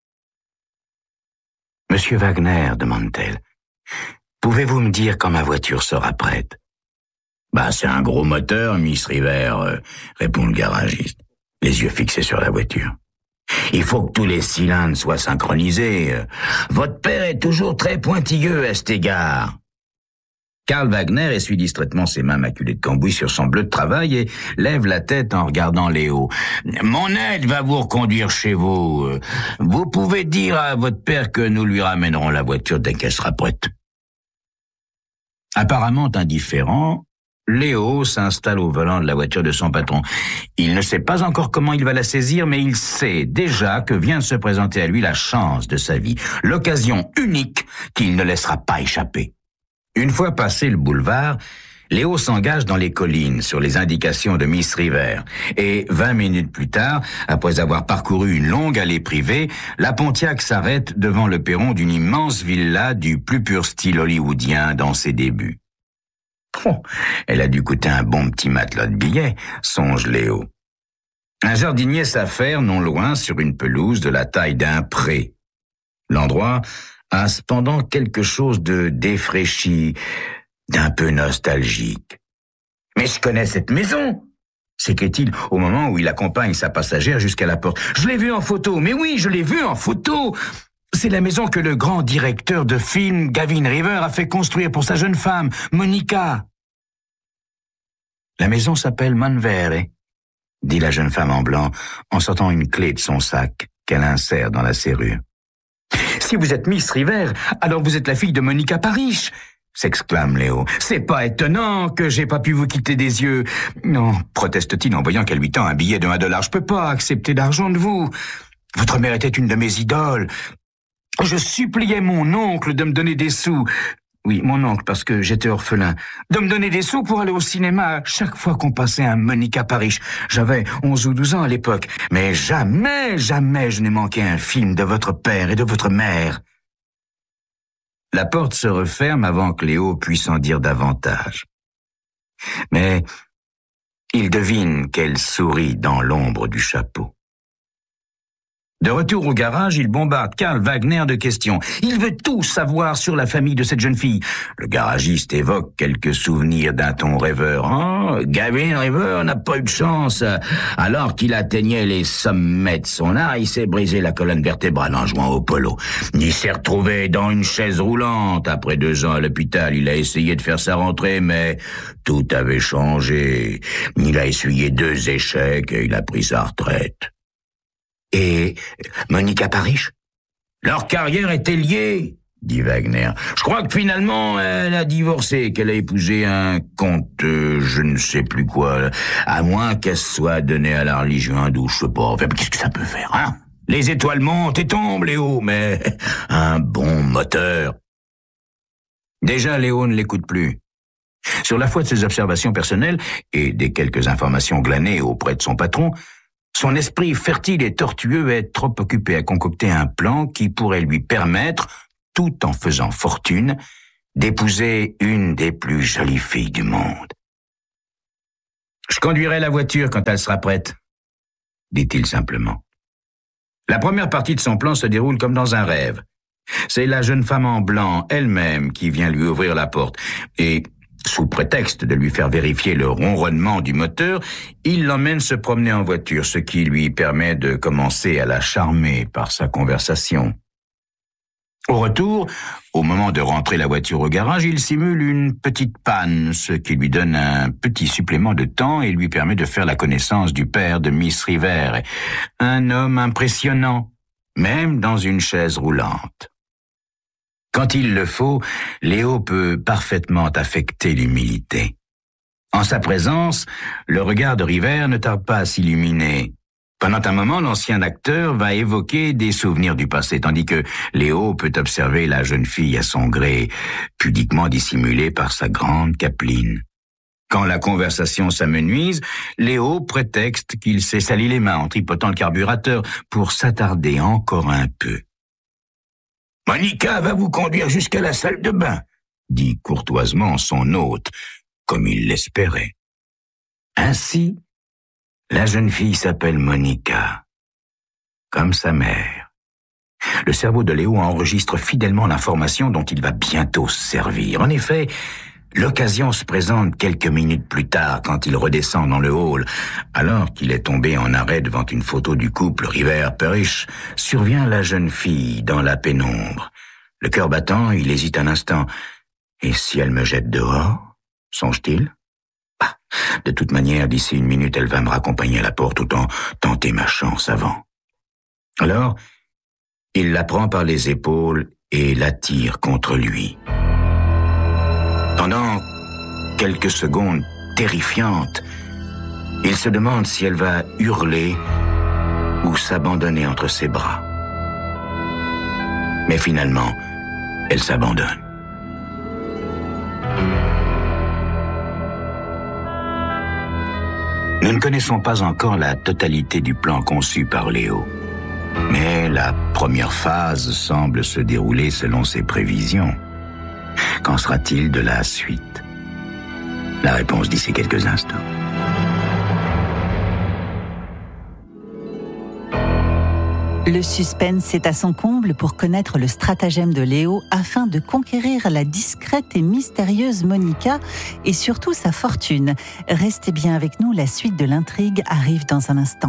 « Monsieur Wagner, demande-t-elle, pouvez-vous me dire quand ma voiture sera prête ?»« Bah, c'est un gros moteur, Miss River, euh, répond le garagiste, les yeux fixés sur la voiture. Il faut que tous les cylindres soient synchronisés. Votre père est toujours très pointilleux à cet égard. » Karl Wagner essuie distraitement ses mains maculées de cambouis sur son bleu de travail et lève la tête en regardant Léo. « Mon aide va vous reconduire chez vous. Vous pouvez dire à votre père que nous lui ramènerons la voiture dès qu'elle sera prête. » Apparemment indifférent, Léo s'installe au volant de la voiture de son patron. Il ne sait pas encore comment il va la saisir, mais il sait déjà que vient de se présenter à lui la chance de sa vie, l'occasion unique qu'il ne laissera pas échapper. Une fois passé le boulevard, Léo s'engage dans les collines sur les indications de Miss River. Et vingt minutes plus tard, après avoir parcouru une longue allée privée, la Pontiac s'arrête devant le perron d'une immense villa du plus pur style hollywoodien dans ses débuts. Oh, elle a dû coûter un bon petit matelas de billets, songe Léo. Un jardinier s'affaire non loin sur une pelouse de la taille d'un pré. L'endroit a cependant quelque chose de défraîchi, d'un peu nostalgique. « Mais je connais cette maison !» s'écrie-t-il au moment où il accompagne sa passagère jusqu'à la porte. « Je l'ai vue en photo, mais oui, je l'ai vue en photo !» C'est la maison que le grand directeur de film, Gavin River, a fait construire pour sa jeune femme, Monica. La maison s'appelle Manvere, dit la jeune femme en blanc, en sortant une clé de son sac qu'elle insère dans la serrure. Si vous êtes Miss River, alors vous êtes la fille de Monica Parrish, s'exclame Léo. C'est pas étonnant que j'ai pas pu vous quitter des yeux. Non, proteste-t-il en voyant qu'elle lui tend un billet de un dollar. Je peux pas accepter d'argent de vous. Votre mère était une de mes idoles. Je suppliais mon oncle de me donner des sous. Oui, mon oncle, parce que j'étais orphelin. De me donner des sous pour aller au cinéma chaque fois qu'on passait un Monica Parrish. J'avais onze ou douze ans à l'époque. Mais jamais, jamais je n'ai manqué un film de votre père et de votre mère. La porte se referme avant que Léo puisse en dire davantage. Mais il devine qu'elle sourit dans l'ombre du chapeau. De retour au garage, il bombarde Karl Wagner de questions. Il veut tout savoir sur la famille de cette jeune fille. Le garagiste évoque quelques souvenirs d'un ton rêveur. Oh, Gavin River n'a pas eu de chance. Alors qu'il atteignait les sommets de son art, il s'est brisé la colonne vertébrale en jouant au polo. Il s'est retrouvé dans une chaise roulante. Après deux ans à l'hôpital, il a essayé de faire sa rentrée, mais tout avait changé. Il a essuyé deux échecs et il a pris sa retraite. Et Monica Parrish? Leur carrière était liée, dit Wagner. Je crois que finalement, elle a divorcé, qu'elle a épousé un comte, euh, je ne sais plus quoi, à moins qu'elle soit donnée à la religion hindoue, je sais pas. Enfin, qu'est-ce que ça peut faire, hein? Les étoiles montent et tombent, Léo, mais un bon moteur. Déjà, Léo ne l'écoute plus. Sur la foi de ses observations personnelles et des quelques informations glanées auprès de son patron, son esprit fertile et tortueux est trop occupé à concocter un plan qui pourrait lui permettre, tout en faisant fortune, d'épouser une des plus jolies filles du monde. « Je conduirai la voiture quand elle sera prête », dit-il simplement. La première partie de son plan se déroule comme dans un rêve. C'est la jeune femme en blanc elle-même qui vient lui ouvrir la porte et, sous prétexte de lui faire vérifier le ronronnement du moteur, il l'emmène se promener en voiture, ce qui lui permet de commencer à la charmer par sa conversation. Au retour, au moment de rentrer la voiture au garage, il simule une petite panne, ce qui lui donne un petit supplément de temps et lui permet de faire la connaissance du père de Miss River, un homme impressionnant, même dans une chaise roulante. Quand il le faut, Léo peut parfaitement affecter l'humilité. En sa présence, le regard de River ne tarde pas à s'illuminer. Pendant un moment, l'ancien acteur va évoquer des souvenirs du passé, tandis que Léo peut observer la jeune fille à son gré, pudiquement dissimulée par sa grande capeline. Quand la conversation s'amenuise, Léo prétexte qu'il s'est sali les mains en tripotant le carburateur pour s'attarder encore un peu. « Monica va vous conduire jusqu'à la salle de bain », dit courtoisement son hôte, comme il l'espérait. Ainsi, la jeune fille s'appelle Monica, comme sa mère. Le cerveau de Léo enregistre fidèlement l'information dont il va bientôt se servir. En effet, l'occasion se présente quelques minutes plus tard quand il redescend dans le hall. Alors qu'il est tombé en arrêt devant une photo du couple River-Parrish, survient la jeune fille dans la pénombre. Le cœur battant, il hésite un instant. Et si elle me jette dehors, songe-t-il? Bah, de toute manière, d'ici une minute, elle va me raccompagner à la porte, autant tenter ma chance avant. Alors, il la prend par les épaules et l'attire contre lui. Pendant quelques secondes terrifiantes, il se demande si elle va hurler ou s'abandonner entre ses bras. Mais finalement, elle s'abandonne. Nous ne connaissons pas encore la totalité du plan conçu par Léo. Mais la première phase semble se dérouler selon ses prévisions. Qu'en sera-t-il de la suite? La réponse d'ici quelques instants. Le suspense est à son comble pour connaître le stratagème de Léo afin de conquérir la discrète et mystérieuse Monica et surtout sa fortune. Restez bien avec nous, la suite de l'intrigue arrive dans un instant.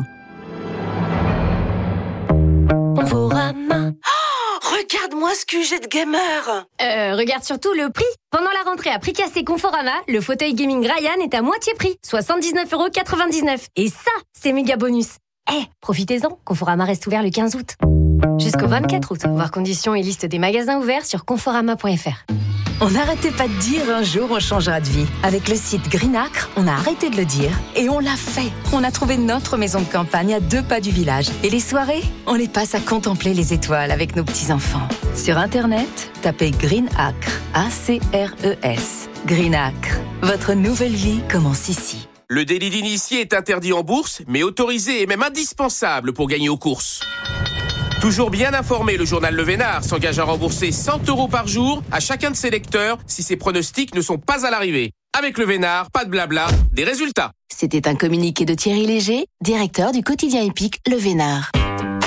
Conforama. Oh, regarde-moi ce Q G de gamer. Euh, regarde surtout le prix. Pendant la rentrée à prix cassé Conforama, le fauteuil gaming Ryan est à moitié prix, soixante-dix-neuf euros quatre-vingt-dix-neuf. Et ça, c'est méga bonus. Eh, hey, profitez-en, Conforama reste ouvert le quinze août. Jusqu'au vingt-quatre août. Voir conditions et liste des magasins ouverts sur conforama point f r. On n'arrêtait pas de dire un jour on changera de vie. Avec le site Greenacre, on a arrêté de le dire et on l'a fait. On a trouvé notre maison de campagne à deux pas du village. Et les soirées, on les passe à contempler les étoiles avec nos petits-enfants. Sur Internet, tapez Greenacre, A C R E S. Greenacre, votre nouvelle vie commence ici. Le délit d'initié est interdit en bourse, mais autorisé et même indispensable pour gagner aux courses. Toujours bien informé, le journal Le Vénard s'engage à rembourser cent euros par jour à chacun de ses lecteurs si ses pronostics ne sont pas à l'arrivée. Avec Le Vénard, pas de blabla, des résultats. C'était un communiqué de Thierry Léger, directeur du quotidien épique Le Vénard.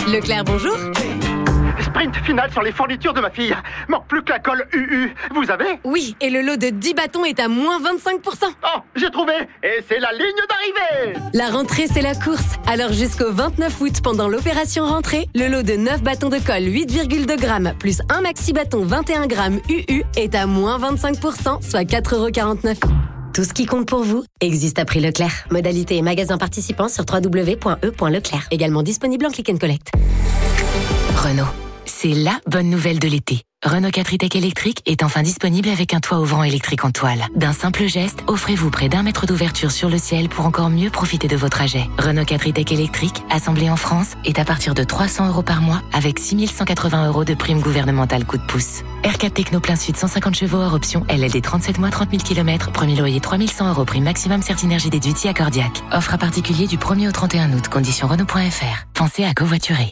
Leclerc, bonjour. Sprint final sur les fournitures de ma fille. Manque plus que la colle U U. Vous avez ? Oui, et le lot de dix bâtons est à moins vingt-cinq pour cent. Oh, j'ai trouvé. Et c'est la ligne d'arrivée. La rentrée, c'est la course. Alors jusqu'au vingt-neuf août, pendant l'opération rentrée, le lot de neuf bâtons de colle huit virgule deux grammes plus un maxi bâton vingt et un grammes U U est à moins vingt-cinq pour cent, soit quatre euros quarante-neuf. Tout ce qui compte pour vous existe à prix Leclerc. Modalité et magasin participants sur w w w point e point leclerc. Également disponible en click and collect. Renault. C'est la bonne nouvelle de l'été. Renault quatre e-Tech électrique est enfin disponible avec un toit ouvrant électrique en toile. D'un simple geste, offrez-vous près d'un mètre d'ouverture sur le ciel pour encore mieux profiter de vos trajets. Renault quatre e-Tech électrique, assemblé en France, est à partir de trois cents euros par mois avec six mille cent quatre-vingts euros de prime gouvernementale coup de pouce. R quatre Techno plein sud cent cinquante chevaux hors option L L D trente-sept mois trente mille kilomètres, premier loyer trois mille cent euros prime maximum Certinergie déduit accordiaque. Offre à particulier du premier au trente et un août, conditions Renault point F R. Pensez à covoiturer.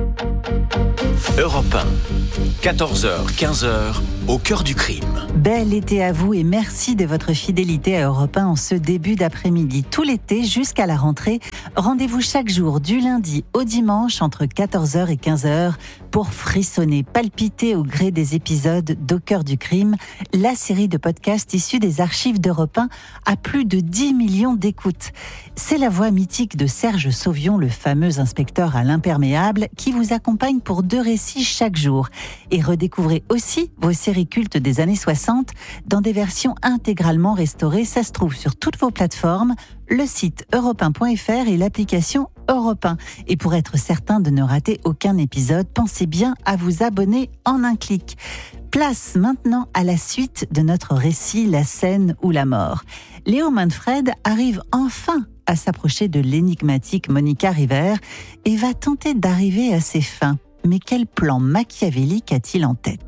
Europe un, quatorze heures, quinze heures, au cœur du crime. Bel été à vous et merci de votre fidélité à Europe un en ce début d'après-midi. Tout l'été jusqu'à la rentrée, rendez-vous chaque jour du lundi au dimanche entre quatorze heures et quinze heures pour frissonner, palpiter au gré des épisodes d'Au cœur du crime, la série de podcasts issus des archives d'Europe un à plus de dix millions d'écoutes. C'est la voix mythique de Serge Sauvion, le fameux inspecteur à l'imperméable, qui vous accompagne pour deux récits chaque jour. Et redécouvrez aussi vos séries cultes des années soixante dans des versions intégralement restaurées. Ça se trouve sur toutes vos plateformes, le site europe un point F R et l'application Europe un. Et pour être certain de ne rater aucun épisode, pensez bien à vous abonner en un clic. Place maintenant à la suite de notre récit, la scène ou la mort. Léo Manfred arrive enfin à s'approcher de l'énigmatique Monica River et va tenter d'arriver à ses fins. Mais quel plan machiavélique a-t-il en tête ?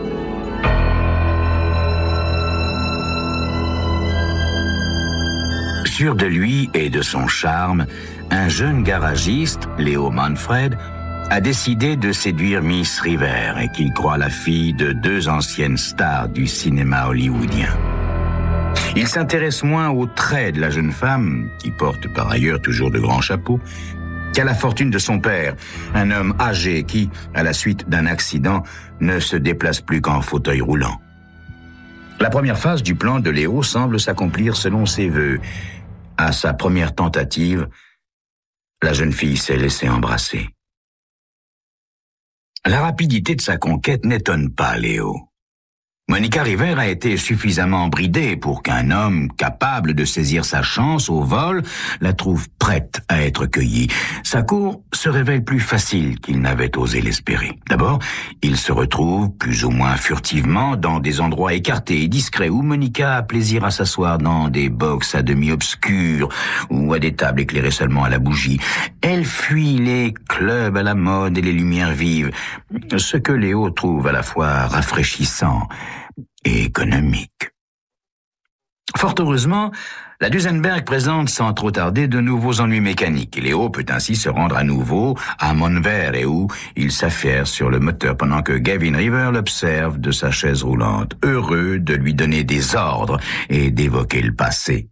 Sûr de lui et de son charme, un jeune garagiste, Léo Manfred, a décidé de séduire Miss River et qu'il croit la fille de deux anciennes stars du cinéma hollywoodien. Il s'intéresse moins aux traits de la jeune femme, qui porte par ailleurs toujours de grands chapeaux, qu'à la fortune de son père, un homme âgé qui, à la suite d'un accident, ne se déplace plus qu'en fauteuil roulant. La première phase du plan de Léo semble s'accomplir selon ses vœux. À sa première tentative, la jeune fille s'est laissée embrasser. La rapidité de sa conquête n'étonne pas Léo. Monica River a été suffisamment bridée pour qu'un homme capable de saisir sa chance au vol la trouve prête à être cueillie. Sa cour se révèle plus facile qu'il n'avait osé l'espérer. D'abord, il se retrouve plus ou moins furtivement dans des endroits écartés et discrets où Monica a plaisir à s'asseoir dans des box à demi obscurs ou à des tables éclairées seulement à la bougie. Elle fuit les clubs à la mode et les lumières vives, ce que Léo trouve à la fois rafraîchissant et économique. Fort heureusement, la Duesenberg présente sans trop tarder de nouveaux ennuis mécaniques. Léo peut ainsi se rendre à nouveau à Montverde où il s'affaire sur le moteur pendant que Gavin River l'observe de sa chaise roulante, heureux de lui donner des ordres et d'évoquer le passé.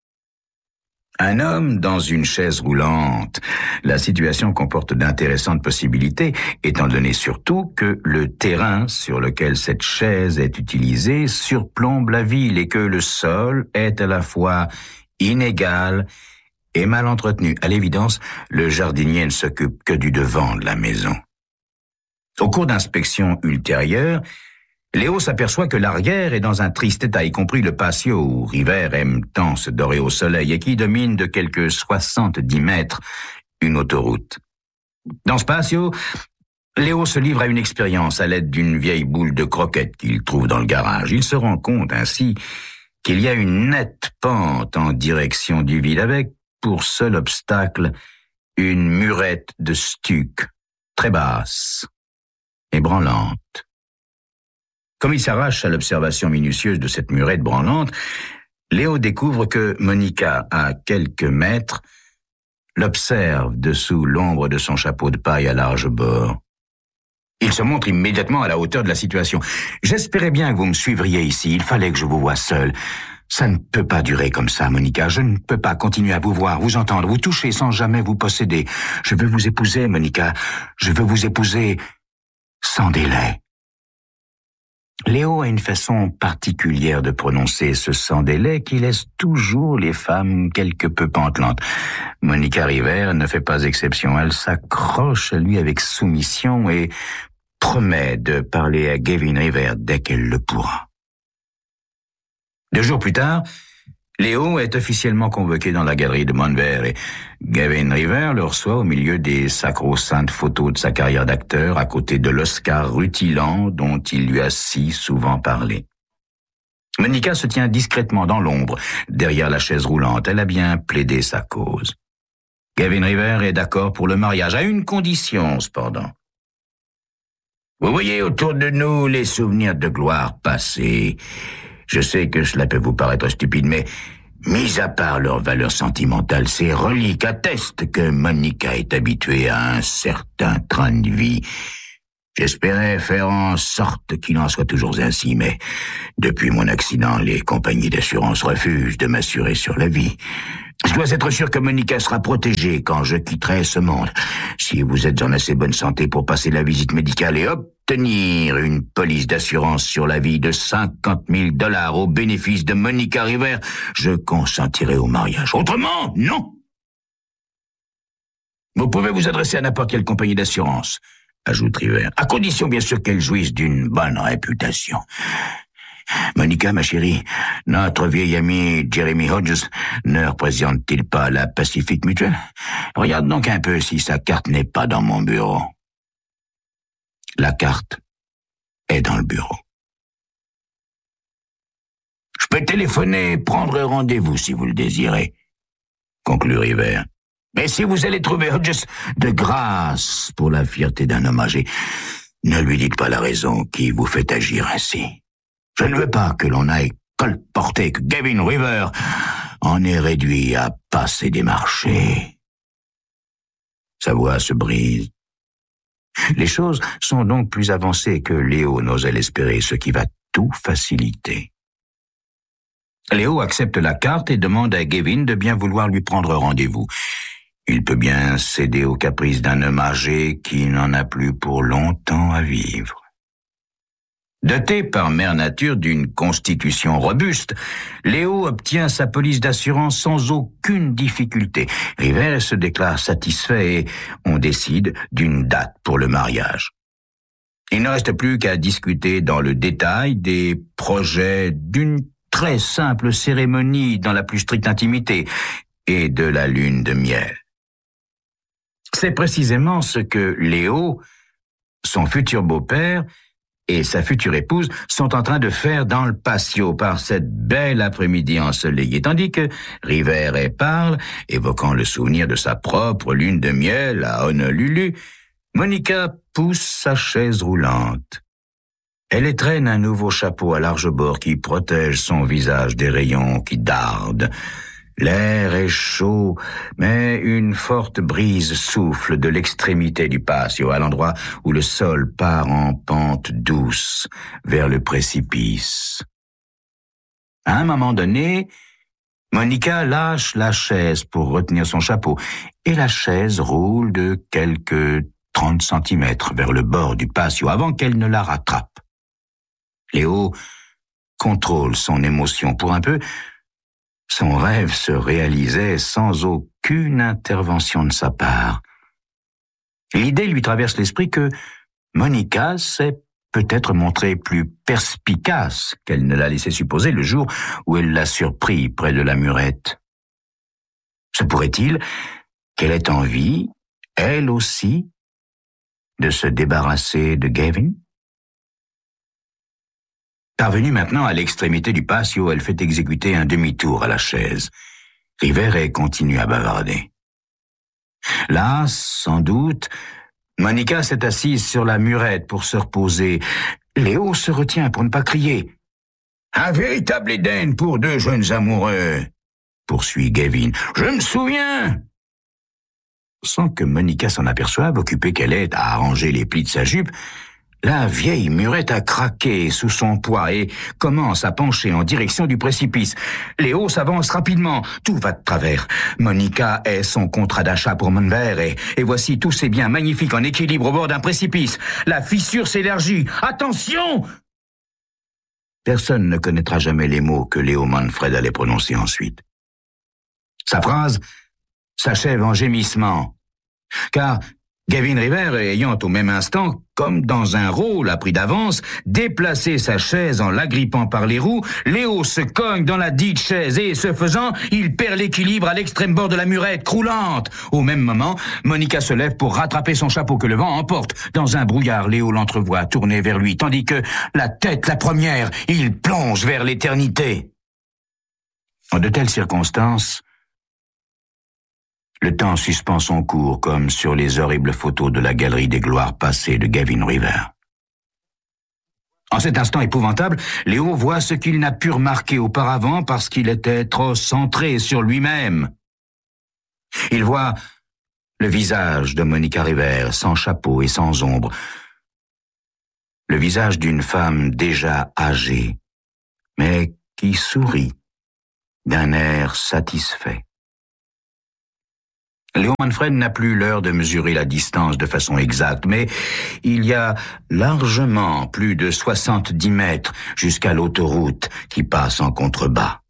Un homme dans une chaise roulante, la situation comporte d'intéressantes possibilités, étant donné surtout que le terrain sur lequel cette chaise est utilisée surplombe la ville et que le sol est à la fois inégal et mal entretenu. À l'évidence, le jardinier ne s'occupe que du devant de la maison. Au cours d'inspections ultérieures, Léo s'aperçoit que l'arrière est dans un triste état, y compris le patio où River aime tant se dorer au soleil et qui domine de quelques soixante-dix mètres une autoroute. Dans ce patio, Léo se livre à une expérience à l'aide d'une vieille boule de croquettes qu'il trouve dans le garage. Il se rend compte ainsi qu'il y a une nette pente en direction du vide avec, pour seul obstacle, une murette de stuc très basse et branlante. Comme il s'arrache à l'observation minutieuse de cette murette branlante, Léo découvre que Monica, à quelques mètres, l'observe dessous l'ombre de son chapeau de paille à large bord. Il se montre immédiatement à la hauteur de la situation. « J'espérais bien que vous me suivriez ici, il fallait que je vous voie seul. Ça ne peut pas durer comme ça, Monica. Je ne peux pas continuer à vous voir, vous entendre, vous toucher sans jamais vous posséder. Je veux vous épouser, Monica. Je veux vous épouser sans délai. Léo a une façon particulière de prononcer ce sans délai qui laisse toujours les femmes quelque peu pantelantes. Monica River ne fait pas exception. Elle s'accroche à lui avec soumission et promet de parler à Gavin River dès qu'elle le pourra. Deux jours plus tard, Léo est officiellement convoqué dans la galerie de Montvert et Gavin River le reçoit au milieu des sacro-saintes photos de sa carrière d'acteur à côté de l'Oscar rutilant dont il lui a si souvent parlé. Monica se tient discrètement dans l'ombre, derrière la chaise roulante. Elle a bien plaidé sa cause. Gavin River est d'accord pour le mariage, à une condition cependant. Vous voyez autour de nous les souvenirs de gloire passée. Je sais que cela peut vous paraître stupide, mais, mis à part leur valeur sentimentale, ces reliques attestent que Monica est habituée à un certain train de vie. J'espérais faire en sorte qu'il en soit toujours ainsi, mais depuis mon accident, les compagnies d'assurance refusent de m'assurer sur la vie. Je dois être sûr que Monica sera protégée quand je quitterai ce monde. Si vous êtes en assez bonne santé pour passer la visite médicale et obtenir une police d'assurance sur la vie de cinquante mille dollars au bénéfice de Monica River, je consentirai au mariage. Autrement, non. Vous pouvez vous adresser à n'importe quelle compagnie d'assurance, ajoute River, à condition bien sûr qu'elle jouisse d'une bonne réputation. Monica, ma chérie, notre vieil ami Jeremy Hodges ne représente-t-il pas la Pacific Mutual? Regarde donc un peu si sa carte n'est pas dans mon bureau. La carte est dans le bureau. Je peux téléphoner et prendre rendez-vous si vous le désirez, conclut River. Mais si vous allez trouver Hodges, de grâce pour la fierté d'un homme âgé, ne lui dites pas la raison qui vous fait agir ainsi. Je ne veux pas que l'on aille colporter que Gavin River en est réduit à passer des marchés. Sa voix se brise. Les choses sont donc plus avancées que Léo n'osait l'espérer, ce qui va tout faciliter. Léo accepte la carte et demande à Gavin de bien vouloir lui prendre rendez-vous. Il peut bien céder aux caprices d'un homme âgé qui n'en a plus pour longtemps à vivre. Doté par mère nature d'une constitution robuste, Léo obtient sa police d'assurance sans aucune difficulté. River se déclare satisfait et on décide d'une date pour le mariage. Il ne reste plus qu'à discuter dans le détail des projets d'une très simple cérémonie dans la plus stricte intimité et de la lune de miel. C'est précisément ce que Léo, son futur beau-père, et sa future épouse sont en train de faire dans le patio par cette belle après-midi ensoleillée, tandis que River et parle, évoquant le souvenir de sa propre lune de miel à Honolulu, Monica pousse sa chaise roulante. Elle étraîne un nouveau chapeau à large bord qui protège son visage des rayons qui dardent. L'air est chaud, mais une forte brise souffle de l'extrémité du patio, à l'endroit où le sol part en pente douce vers le précipice. À un moment donné, Monica lâche la chaise pour retenir son chapeau, et la chaise roule de quelques trente centimètres vers le bord du patio avant qu'elle ne la rattrape. Léo contrôle son émotion pour un peu. Son rêve se réalisait sans aucune intervention de sa part. L'idée lui traverse l'esprit que Monica s'est peut-être montrée plus perspicace qu'elle ne l'a laissé supposer le jour où elle l'a surpris près de la murette. Se pourrait-il qu'elle ait envie, elle aussi, de se débarrasser de Gavin? Parvenue maintenant à l'extrémité du patio, elle fait exécuter un demi-tour à la chaise. River continue à bavarder. Là, sans doute, Monica s'est assise sur la murette pour se reposer. Léo se retient pour ne pas crier. « Un véritable Éden pour deux jeunes amoureux !» poursuit Gavin. « Je me souviens !» Sans que Monica s'en aperçoive, occupée qu'elle est à arranger les plis de sa jupe, la vieille murette a craqué sous son poids et commence à pencher en direction du précipice. Léo s'avance rapidement. Tout va de travers. Monica est son contrat d'achat pour Monvert et, et voici tous ses biens magnifiques en équilibre au bord d'un précipice. La fissure s'élargit. Attention! Personne ne connaîtra jamais les mots que Léo Manfred allait prononcer ensuite. Sa phrase s'achève en gémissement, car Gavin River, ayant au même instant, comme dans un rôle appris d'avance, déplacé sa chaise en l'agrippant par les roues, Léo se cogne dans la dite chaise et, ce faisant, il perd l'équilibre à l'extrême bord de la murette, croulante. Au même moment, Monica se lève pour rattraper son chapeau que le vent emporte. Dans un brouillard, Léo l'entrevoit tourner vers lui, tandis que, la tête la première, il plonge vers l'éternité. En de telles circonstances, le temps suspend son cours comme sur les horribles photos de la galerie des gloires passées de Gavin River. En cet instant épouvantable, Léo voit ce qu'il n'a pu remarquer auparavant parce qu'il était trop centré sur lui-même. Il voit le visage de Monica River, sans chapeau et sans ombre. Le visage d'une femme déjà âgée, mais qui sourit d'un air satisfait. Léo Manfred n'a plus l'heure de mesurer la distance de façon exacte, mais il y a largement plus de soixante-dix mètres jusqu'à l'autoroute qui passe en contrebas.